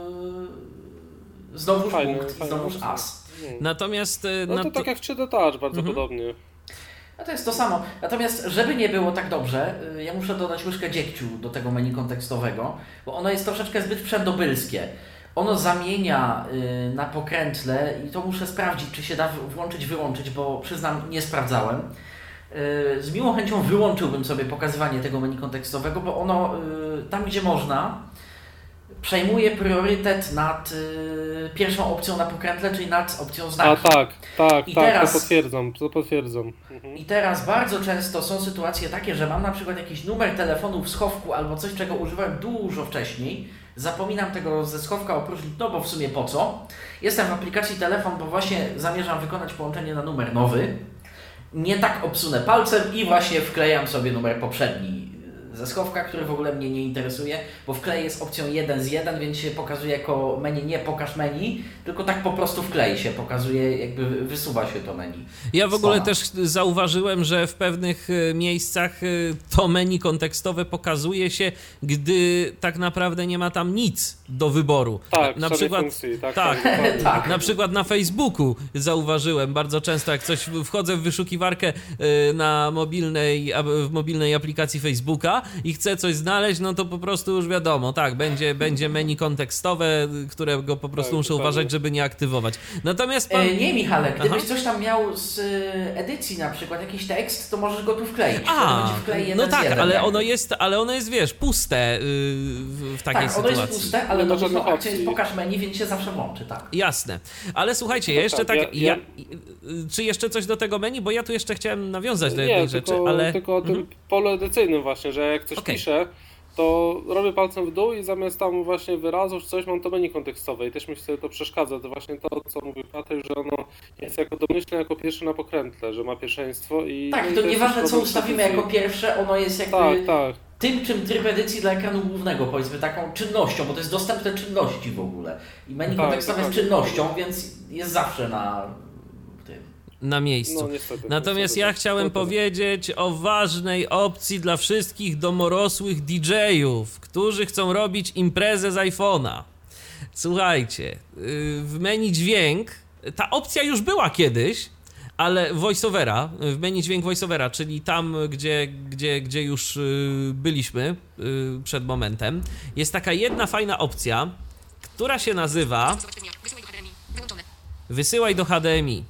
znowuż Fajne, punkt i fajne znowuż opcje. as. Natomiast... No to tak jak w 3D Touch, bardzo podobnie. No to jest to samo. Natomiast, żeby nie było tak dobrze, ja muszę dodać łyżkę dziegciu do tego menu kontekstowego, bo ono jest troszeczkę zbyt przedobylskie. Ono zamienia na pokrętle i to muszę sprawdzić, czy się da włączyć, wyłączyć, bo przyznam, nie sprawdzałem. Z miłą chęcią wyłączyłbym sobie pokazywanie tego menu kontekstowego, bo ono tam, gdzie można, przejmuje priorytet nad pierwszą opcją na pokrętle, czyli nad opcją znaku. I teraz- to potwierdzam. I teraz bardzo często są sytuacje takie, że mam na przykład jakiś numer telefonu w schowku albo coś, czego używałem dużo wcześniej. Zapominam tego ze schowka opróżnić, no bo w sumie po co? Jestem w aplikacji telefon, bo właśnie zamierzam wykonać połączenie na numer nowy. Nie tak obsunę palcem i właśnie wklejam sobie numer poprzedni ze schowka, który w ogóle mnie nie interesuje, bo wklej jest opcją 1 z 1, więc się pokazuje jako menu, nie pokaż menu, tylko tak po prostu wklej się, pokazuje, jakby wysuwa się to menu. Ja w ogóle Stona. też zauważyłem, że w pewnych miejscach to menu kontekstowe pokazuje się, gdy tak naprawdę nie ma tam nic do wyboru. Tak, na w przykład funkcji, tak. Tak. Na przykład na Facebooku zauważyłem bardzo często, jak coś wchodzę w wyszukiwarkę w mobilnej aplikacji Facebooka i chcę coś znaleźć, no to po prostu już wiadomo, tak, będzie menu kontekstowe, którego po prostu Tak, muszę dokładnie. uważać, żeby nie aktywować. Natomiast pan... Nie, Michale, gdybyś Aha. coś tam miał z edycji na przykład, jakiś tekst, to możesz go tu wkleić. Wtedy będzie wklej 1 no z tak, 1, ale jakby. ono jest, wiesz, puste w takiej Tak, ono sytuacji. jest puste, ale Nie ma domyślną żadnych akcja jest opcji. pokaż menu, więc się zawsze włączy, tak. Jasne. Ale słuchajcie, ja jeszcze tak, tak... czy jeszcze coś do tego menu? Bo ja tu jeszcze chciałem nawiązać do jednej Nie, rzeczy, tylko, ale... tylko o tym polu edycyjnym właśnie, że jak coś Okej. piszę, to robię palcem w dół i zamiast tam właśnie wyrazu czy coś mam to menu kontekstowe i też mi sobie to przeszkadza. To właśnie to, co mówił Patryk, że ono jest jako domyślne, jako pierwsze na pokrętle, że ma pierwszeństwo i... Tak, no i to jest nieważne też co problem ustawimy edycji. jako pierwsze, ono jest jakby Tak. tym, czym tryb edycji dla ekranu głównego, powiedzmy taką czynnością, bo to jest dostępne czynności w ogóle. I menu Tak, kontekstowe jest dokładnie. czynnością, więc jest zawsze na tym. Na miejscu. No niestety. Natomiast niestety, ja tak. chciałem No to- powiedzieć o ważnej opcji dla wszystkich domorosłych DJ-ów, którzy chcą robić imprezę z iPhone'a. Słuchajcie, w menu dźwięk, ta opcja już była kiedyś, ale voiceovera, w menu dźwięk voiceovera, czyli tam, gdzie już byliśmy przed momentem, jest taka jedna fajna opcja, która się nazywa Wysyłaj do HDMI. Wyłączone. wysyłaj do HDMI.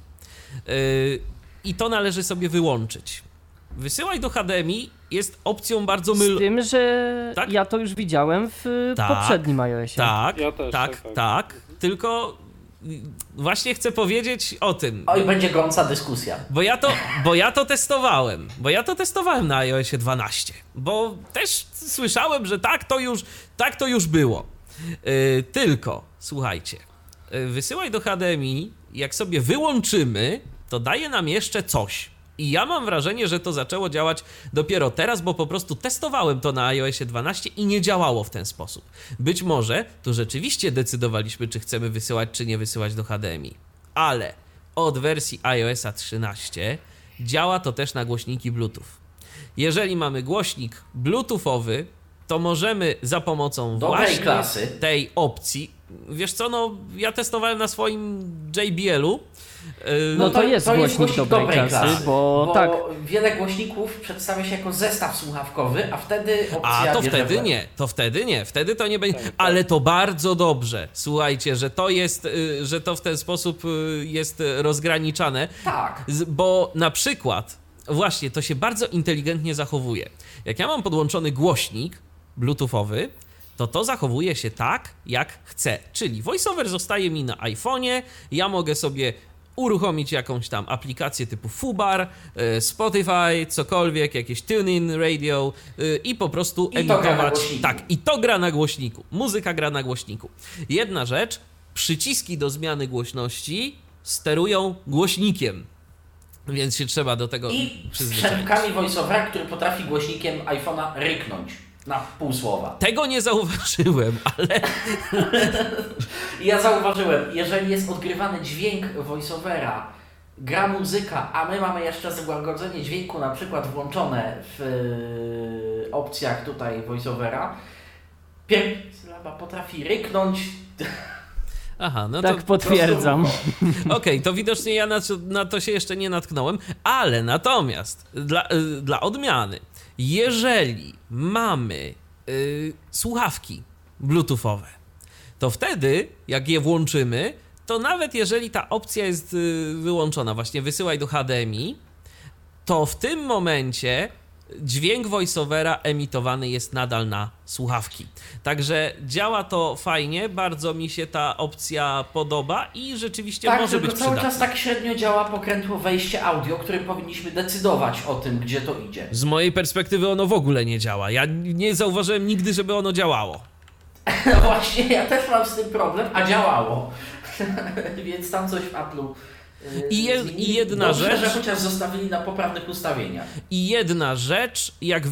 I to należy sobie wyłączyć. Wysyłaj do HDMI jest opcją bardzo Z tym, że Tak? ja to już widziałem w Tak. poprzednim iOSie. Tak, Ja też, tak, tak. tak. Tylko właśnie chcę powiedzieć o tym. Oj, będzie gorąca dyskusja. Bo ja to testowałem. Bo ja to testowałem na iOSie 12. Bo też słyszałem, że tak to już było. Tylko, słuchajcie, wysyłaj do HDMI, jak sobie wyłączymy, to daje nam jeszcze coś. I ja mam wrażenie, że to zaczęło działać dopiero teraz, bo po prostu testowałem to na iOSie 12 i nie działało w ten sposób. Być może tu rzeczywiście decydowaliśmy, czy chcemy wysyłać, czy nie wysyłać do HDMI. Ale od wersji iOSa 13 działa to też na głośniki Bluetooth. Jeżeli mamy głośnik bluetoothowy, to możemy za pomocą Dobrej właśnie klasy. tej opcji, wiesz co, no ja testowałem na swoim JBL-u. No to jest głośnik dobrej klasy, bo tak. Wiele głośników przedstawia się jako zestaw słuchawkowy, a wtedy opcja A to bierze wtedy w łeb. nie, wtedy to nie będzie, Tak. ale to bardzo dobrze, słuchajcie, że to jest, że to w ten sposób jest rozgraniczane, Tak. bo na przykład, właśnie, to się bardzo inteligentnie zachowuje. Jak ja mam podłączony głośnik bluetoothowy, to zachowuje się tak, jak chcę, czyli voiceover zostaje mi na iPhone'ie, ja mogę sobie uruchomić jakąś tam aplikację typu Fubar, Spotify, cokolwiek, jakieś TuneIn Radio i po prostu emitować. Tak, i to gra na głośniku. Muzyka gra na głośniku. Jedna rzecz, przyciski do zmiany sterują głośnikiem, więc się trzeba do tego przyzwyczaić. I strzępkami voiceovera, który potrafi głośnikiem iPhone'a ryknąć na pół słowa. Tego nie zauważyłem, ale... Ja zauważyłem, jeżeli jest odgrywany dźwięk voiceovera, gra muzyka, a my mamy jeszcze złagodzenie dźwięku na przykład włączone w opcjach tutaj voiceovera, pierwsza sylaba potrafi ryknąć. Aha, no tak to potwierdzam. Okej, to widocznie ja na to się jeszcze nie natknąłem, ale natomiast dla odmiany, jeżeli mamy słuchawki bluetoothowe, to wtedy, jak je włączymy, to nawet jeżeli ta opcja jest wyłączona, właśnie wysyłaj do HDMI, to w tym momencie dźwięk voiceovera emitowany jest nadal na słuchawki. Także działa to fajnie, bardzo mi się ta opcja podoba i rzeczywiście tak, może być cały przydatna. czas tak średnio działa pokrętło wejście audio, którym powinniśmy decydować o tym, gdzie to idzie. Z mojej perspektywy ono w ogóle nie działa. Ja nie zauważyłem nigdy, żeby ono działało. No właśnie, ja też mam z tym problem, a działało. Więc tam coś w Apple'u I jedna dobrze, rzecz, że chociaż zostawili na poprawnych ustawieniach. I jedna rzecz, jak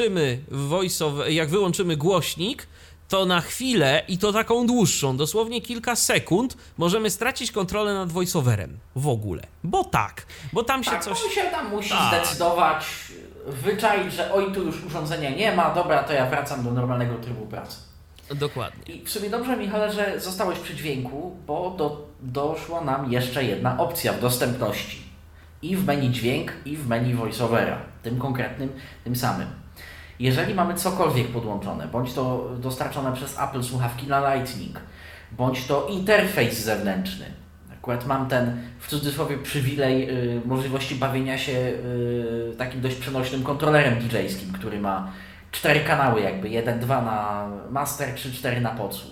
wyłączymy głośnik, to na chwilę, i to taką dłuższą, dosłownie kilka sekund, możemy stracić kontrolę nad voiceoverem w ogóle. Bo tam się coś... on się tam musi zdecydować, wyczaić, że oj, tu już urządzenia nie ma, dobra, to ja wracam do normalnego trybu pracy. Dokładnie. I w sumie dobrze, Michale, że zostałeś przy dźwięku, bo doszła nam jeszcze jedna opcja w dostępności. I w menu dźwięk, i w menu voiceovera. Tym konkretnym, tym samym. Jeżeli mamy cokolwiek podłączone, bądź to dostarczone przez Apple słuchawki na Lightning, bądź to interfejs zewnętrzny. Akurat mam ten, w cudzysłowie, przywilej możliwości bawienia się takim dość przenośnym kontrolerem DJ-skim, który ma 4 kanały jakby, 1, 2 na master, 3, 4 na podsłuch.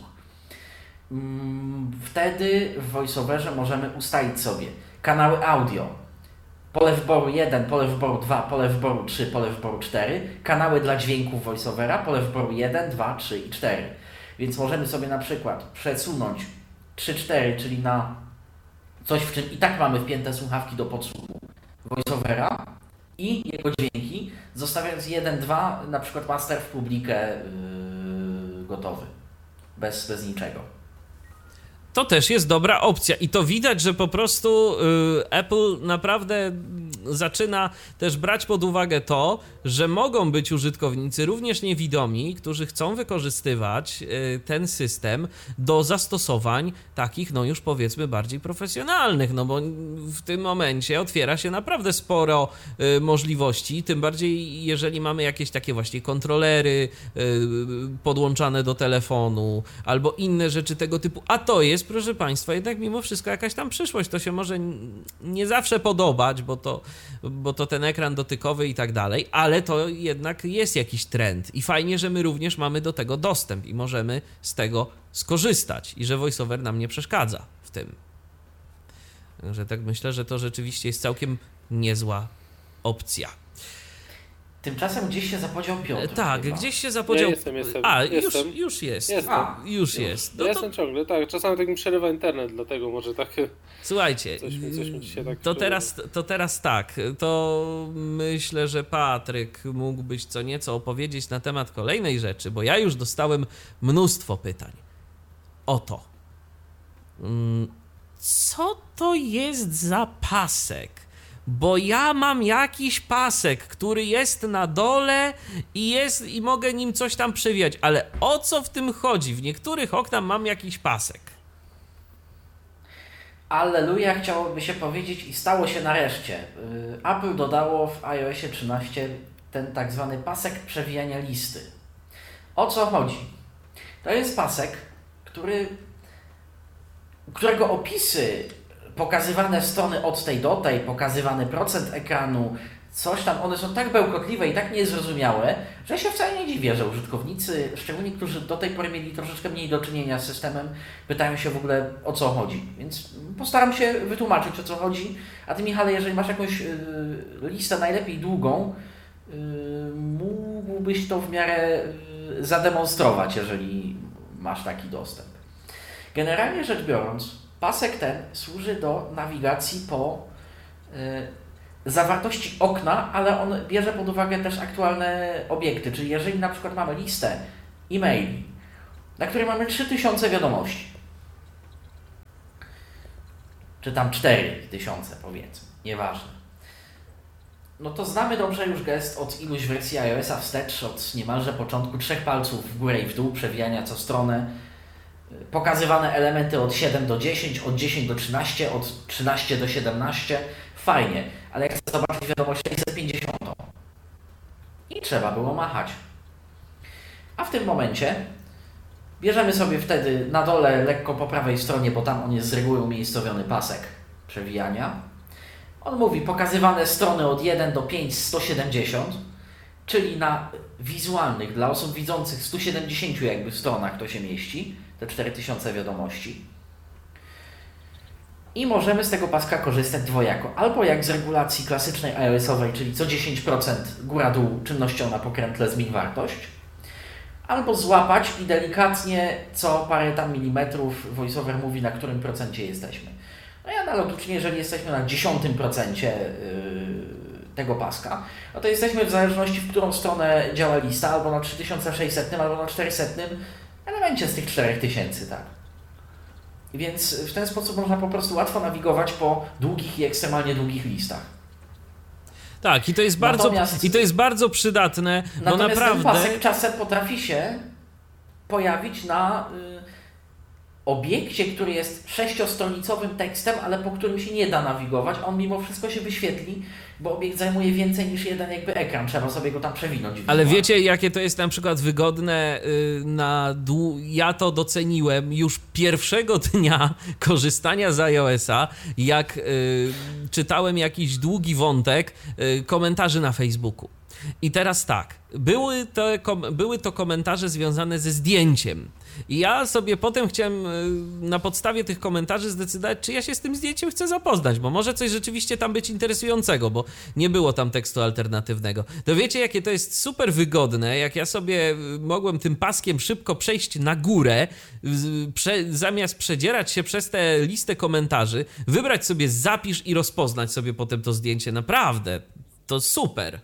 Wtedy w voiceoverze możemy ustalić sobie kanały audio, pole wyboru 1, pole wyboru 2, pole wyboru 3, pole wyboru 4, kanały dla dźwięków voiceovera, pole wyboru 1, 2, 3 i 4. Więc możemy sobie na przykład przesunąć 3, 4, czyli na coś, w czym i tak mamy wpięte słuchawki do podsłuchu voiceovera i jego dźwięki, zostawiając 1, 2, na przykład master w publikę gotowy, bez niczego. To też jest dobra opcja i to widać, że po prostu Apple naprawdę zaczyna też brać pod uwagę to, że mogą być użytkownicy również niewidomi, którzy chcą wykorzystywać ten system do zastosowań takich, no już powiedzmy bardziej profesjonalnych, no bo w tym momencie otwiera się naprawdę sporo możliwości, tym bardziej jeżeli mamy jakieś takie właśnie kontrolery podłączane do telefonu albo inne rzeczy tego typu, a to jest, proszę Państwa, jednak mimo wszystko jakaś tam przyszłość. To się może nie zawsze podobać, bo to ten ekran dotykowy i tak dalej, ale to jednak jest jakiś trend i fajnie, że my również mamy do tego dostęp i możemy z tego skorzystać i że VoiceOver nam nie przeszkadza w tym. Także tak myślę, że to rzeczywiście jest całkiem niezła opcja. Tymczasem gdzieś się zapodział Piotr. Tak, chyba. Gdzieś się zapodział. Ja jestem. A, jestem. Już jest. Już jest. No ja jestem ciągle, tak. Czasami tak mi przerywa internet, dlatego może tak. Słuchajcie, coś mi dzisiaj tak to teraz tak. To myślę, że Patryk mógłbyś co nieco opowiedzieć na temat kolejnej rzeczy, bo ja już dostałem mnóstwo pytań o to. Co to jest za pasek? Bo ja mam jakiś pasek, który jest na dole i mogę nim coś tam przewijać, ale o co w tym chodzi? W niektórych oknach mam jakiś pasek. Alleluja, chciałoby się powiedzieć i stało się nareszcie. Apple dodało w iOSie 13 ten tak zwany pasek przewijania listy. O co chodzi? To jest pasek, którego opisy, pokazywane strony od tej do tej, pokazywany procent ekranu, coś tam, one są tak bełkotliwe i tak niezrozumiałe, że ja się wcale nie dziwię, że użytkownicy, szczególnie którzy do tej pory mieli troszeczkę mniej do czynienia z systemem, pytają się w ogóle o co chodzi. Więc postaram się wytłumaczyć o co chodzi. A Ty, Michale, jeżeli masz jakąś listę najlepiej długą, mógłbyś to w miarę zademonstrować, jeżeli masz taki dostęp. Generalnie rzecz biorąc, pasek ten służy do nawigacji po zawartości okna, ale on bierze pod uwagę też aktualne obiekty, czyli jeżeli na przykład mamy listę e-maili, na której mamy 3000 wiadomości, czy tam 4000 powiedzmy, nieważne, no to znamy dobrze już gest od iluś wersji iOS-a wstecz, od niemalże początku 3 palców w górę i w dół, przewijania co stronę, pokazywane elementy od 7 do 10, od 10 do 13, od 13 do 17, fajnie, ale jak chcę zobaczyć wiadomość 650 i trzeba było machać. A w tym momencie bierzemy sobie wtedy na dole, lekko po prawej stronie, bo tam on jest z reguły umiejscowiony pasek przewijania. On mówi pokazywane strony od 1 do 5 170, czyli na wizualnych, dla osób widzących 170 jakby stronach to się mieści, te 4000 wiadomości. I możemy z tego paska korzystać dwojako. Albo jak z regulacji klasycznej iOS-owej, czyli co 10% góra-dół czynnością na pokrętle zmień wartość. Albo złapać i delikatnie co parę tam milimetrów VoiceOver mówi, na którym procencie jesteśmy. No i analogicznie, jeżeli jesteśmy na 10% tego paska, no to jesteśmy w zależności, w którą stronę działa lista, albo na 3600, albo na 400 elemencie z tych 4000, tak. Więc w ten sposób można po prostu łatwo nawigować po długich i ekstremalnie długich listach. Tak, i to jest bardzo przydatne, bo natomiast naprawdę... ten pasek czasem potrafi się pojawić na obiekcie, który jest 6-stronicowym tekstem, ale po którym się nie da nawigować, a on mimo wszystko się wyświetli, bo obiekt zajmuje więcej niż jeden jakby ekran, trzeba sobie go tam przewinąć. Ale wiecie, jakie to jest na przykład wygodne ja to doceniłem już pierwszego dnia korzystania z iOS-a, jak czytałem jakiś długi wątek komentarzy na Facebooku. I teraz tak, były to komentarze związane ze zdjęciem. I ja sobie potem chciałem na podstawie tych komentarzy zdecydować, czy ja się z tym zdjęciem chcę zapoznać, bo może coś rzeczywiście tam być interesującego, bo nie było tam tekstu alternatywnego. To wiecie, jakie to jest super wygodne, jak ja sobie mogłem tym paskiem szybko przejść na górę, zamiast przedzierać się przez tę listę komentarzy, wybrać sobie zapisz i rozpoznać sobie potem to zdjęcie. Naprawdę, to super.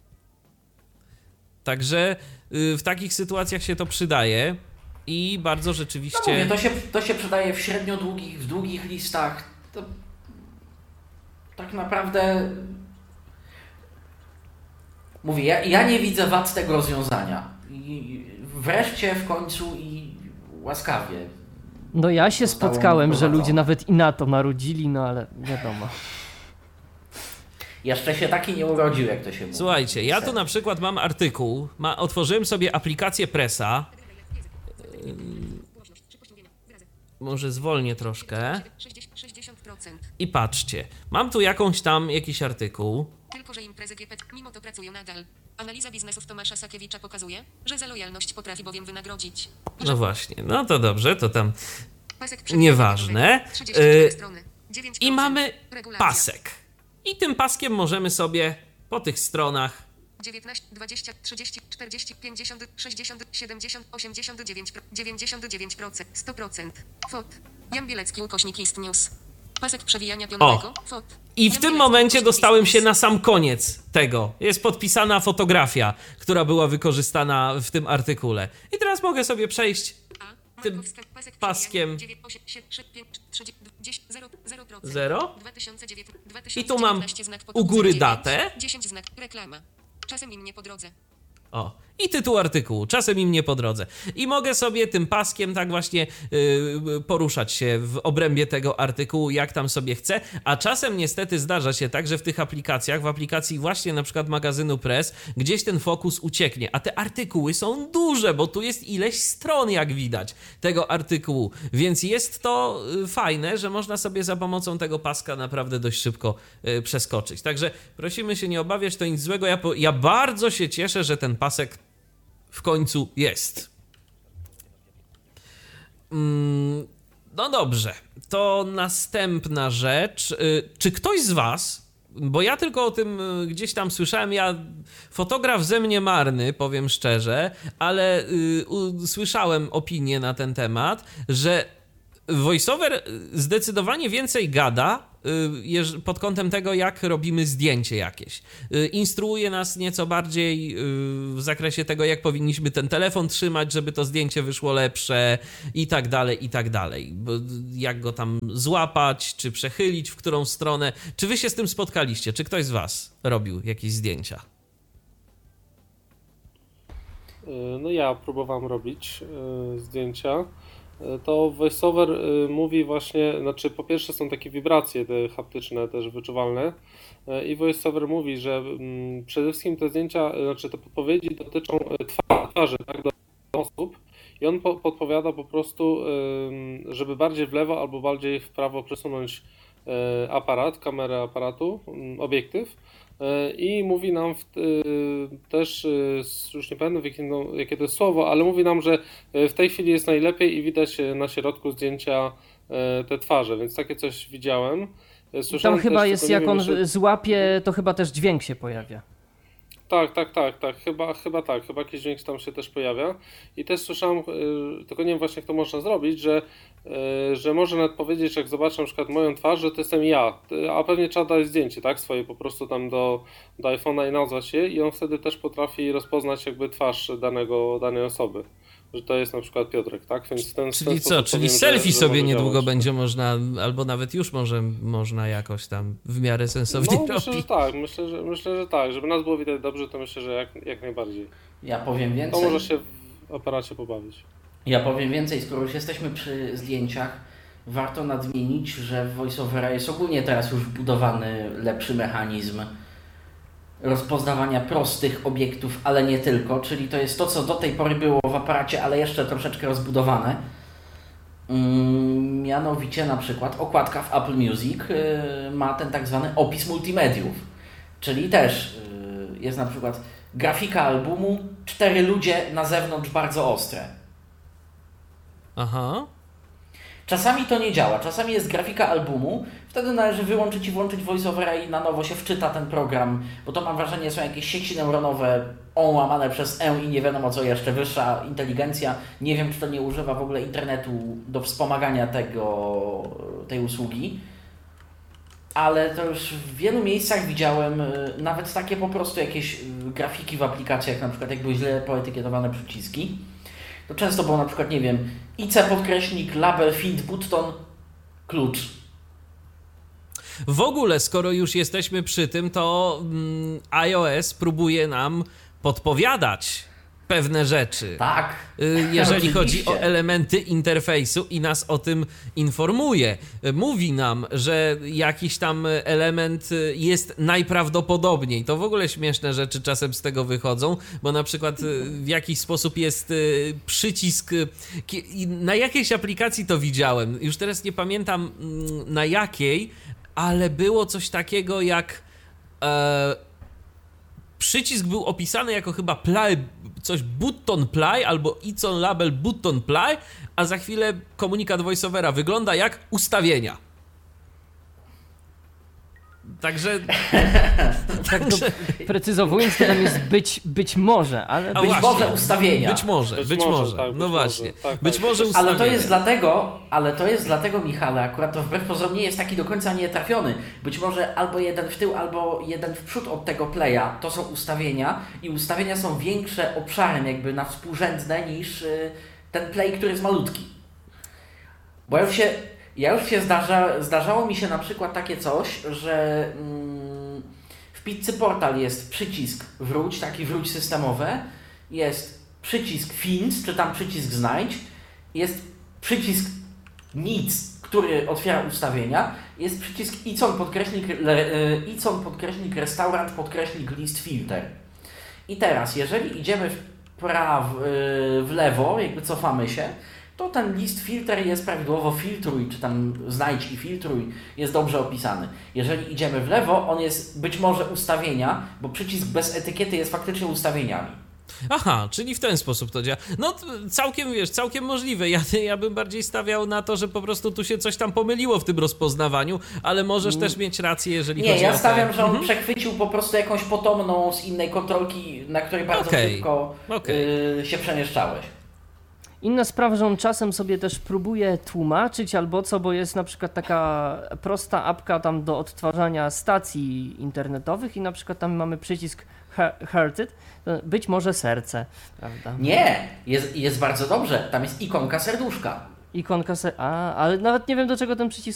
Także w takich sytuacjach się to przydaje i bardzo rzeczywiście... No mówię, to się przydaje w średnio długich, w długich listach. To tak naprawdę... Mówię, ja nie widzę wad tego rozwiązania. I wreszcie w końcu i łaskawie. No ja się spotkałem, że ludzie nawet i na to marudzili, no ale wiadomo. Jeszcze się taki nie urodził, jak to się mówi. Słuchajcie, ja tu na przykład mam artykuł, otworzyłem sobie aplikację Pressa. Może zwolnię troszkę. I patrzcie, mam tu jakiś artykuł. Tylko że imprezy GPT mimo to pracują nadal. Analiza biznesów Tomasza Sakiewicza pokazuje, że za lojalność potrafi bowiem wynagrodzić. No właśnie, no to dobrze, to tam nieważne. I mamy pasek. I tym paskiem możemy sobie po tych stronach 19, 20, 30, 40, 50, 60, 70, 89, 99%, 100%. FOT. Jan Bielecki / News. Pasek przewijania pionowego. FOT. I w tym momencie dostałem się na sam koniec tego. Jest podpisana fotografia, która była wykorzystana w tym artykule. I teraz mogę sobie przejść tym paskiem 0. I tu mam u góry datę. 10 znak reklama. Czasem im nie po drodze. O. I tytuł artykułu, czasem im nie po drodze. I mogę sobie tym paskiem tak właśnie poruszać się w obrębie tego artykułu, jak tam sobie chcę, a czasem niestety zdarza się tak, że w tych aplikacjach, w aplikacji właśnie na przykład magazynu Press, gdzieś ten fokus ucieknie, a te artykuły są duże, bo tu jest ileś stron, jak widać, tego artykułu, więc jest to fajne, że można sobie za pomocą tego paska naprawdę dość szybko przeskoczyć. Także prosimy się nie obawiać, to nic złego. Ja bardzo się cieszę, że ten pasek w końcu jest. No dobrze, to następna rzecz. Czy ktoś z was, bo ja tylko o tym gdzieś tam słyszałem, fotograf ze mnie marny, powiem szczerze, ale słyszałem opinię na ten temat, że VoiceOver zdecydowanie więcej gada pod kątem tego, jak robimy zdjęcie jakieś. Instruuje nas nieco bardziej w zakresie tego, jak powinniśmy ten telefon trzymać, żeby to zdjęcie wyszło lepsze i tak dalej, i tak dalej. Jak go tam złapać, czy przechylić, w którą stronę. Czy wy się z tym spotkaliście? Czy ktoś z was robił jakieś zdjęcia? No ja próbowałem robić zdjęcia. To VoiceOver mówi właśnie, znaczy po pierwsze są takie wibracje te haptyczne też wyczuwalne i VoiceOver mówi, że przede wszystkim te zdjęcia, znaczy te podpowiedzi dotyczą twarzy, tak, do osób i on podpowiada po prostu, żeby bardziej w lewo albo bardziej w prawo przesunąć aparat, kamerę aparatu, obiektyw. I mówi nam też, już nie pamiętam jakie to jest słowo, ale mówi nam, że w tej chwili jest najlepiej i widać na środku zdjęcia te twarze, więc takie coś widziałem. Tam chyba jest, jak on złapie, to chyba też dźwięk się pojawia. Tak, chyba tak, chyba jakiś dźwięk tam się też pojawia i też słyszałem, tylko nie wiem właśnie jak to można zrobić, że może nawet powiedzieć, jak zobaczę na przykład moją twarz, że to jestem ja, a pewnie trzeba dać zdjęcie, tak, swoje po prostu tam do iPhone'a i nazwać je i on wtedy też potrafi rozpoznać jakby twarz danej osoby, że to jest na przykład Piotrek, tak? Więc czyli co, czyli selfie sobie niedługo będzie można, albo nawet już można jakoś tam w miarę sensownie robić. Myślę, że tak, myślę, że tak, żeby nas było widać dobrze, to myślę, że jak najbardziej. Ja powiem więcej. To może się w aparacie pobawić. Ja powiem więcej, skoro już jesteśmy przy zdjęciach, warto nadmienić, że w VoiceOvera jest ogólnie teraz już wbudowany lepszy mechanizm rozpoznawania prostych obiektów, ale nie tylko, czyli to jest to, co do tej pory było w aparacie, ale jeszcze troszeczkę rozbudowane. Mianowicie na przykład okładka w Apple Music ma ten tak zwany opis multimediów, czyli też jest na przykład grafika albumu, 4 ludzie na zewnątrz bardzo ostre. Aha. Czasami to nie działa, czasami jest grafika albumu, wtedy należy wyłączyć i włączyć VoiceOvera i na nowo się wczyta ten program, bo to mam wrażenie są jakieś sieci neuronowe łamane przez i nie wiadomo co jeszcze, wyższa inteligencja. Nie wiem, czy to nie używa w ogóle internetu do wspomagania tej usługi, ale to już w wielu miejscach widziałem nawet takie po prostu jakieś grafiki w aplikacjach, na przykład jak były źle poetykietowane przyciski. To często było na przykład, nie wiem, IC podkreśnik, label, find, button, klucz. W ogóle, skoro już jesteśmy przy tym, to iOS próbuje nam podpowiadać pewne rzeczy. Tak. Jeżeli chodzi o elementy interfejsu i nas o tym informuje. Mówi nam, że jakiś tam element jest najprawdopodobniej. To w ogóle śmieszne rzeczy czasem z tego wychodzą, bo na przykład w jakiś sposób jest przycisk, na jakiejś aplikacji to widziałem, już teraz nie pamiętam na jakiej, ale było coś takiego jak przycisk był opisany jako chyba play, coś button play albo icon label button play, a za chwilę komunikat VoiceOvera wygląda jak ustawienia. Także... precyzowując, to tam jest być może, ale... Być może ustawienia. Być może. Tak, no właśnie. Tak, być może ustawienia. Ale to jest dlatego, Michale, akurat to wbrew pozorom nie jest taki do końca nietrafiony. Być może albo jeden w tył, albo jeden w przód od tego playa to są ustawienia i ustawienia są większe obszarem jakby na współrzędne niż ten play, który jest malutki. Bo zdarzało mi się na przykład takie coś, że w Pizzy Portal jest przycisk wróć, taki wróć systemowe jest przycisk Find, czy tam przycisk Znajdź, jest przycisk Nic, który otwiera ustawienia, jest przycisk icon restaurant list filter. I teraz, jeżeli idziemy w lewo, jakby cofamy się, to ten list filter jest prawidłowo filtruj, czy tam znajdź i filtruj, jest dobrze opisany. Jeżeli idziemy w lewo, on jest być może ustawienia, bo przycisk bez etykiety jest faktycznie ustawieniami. Aha, czyli w ten sposób to działa. No całkiem możliwe. Ja bym bardziej stawiał na to, że po prostu tu się coś tam pomyliło w tym rozpoznawaniu, ale możesz też mieć rację, jeżeli chodzi o... Nie, ja stawiam, że on przechwycił po prostu jakąś potomną z innej kontrolki, na której bardzo szybko się przemieszczałeś. Inna sprawa, że on czasem sobie też próbuje tłumaczyć albo co, bo jest na przykład taka prosta apka tam do odtwarzania stacji internetowych i na przykład tam mamy przycisk Heart It, być może serce, prawda? Nie, jest bardzo dobrze, tam jest ikonka serduszka. Ale nawet nie wiem, do czego ten przycisk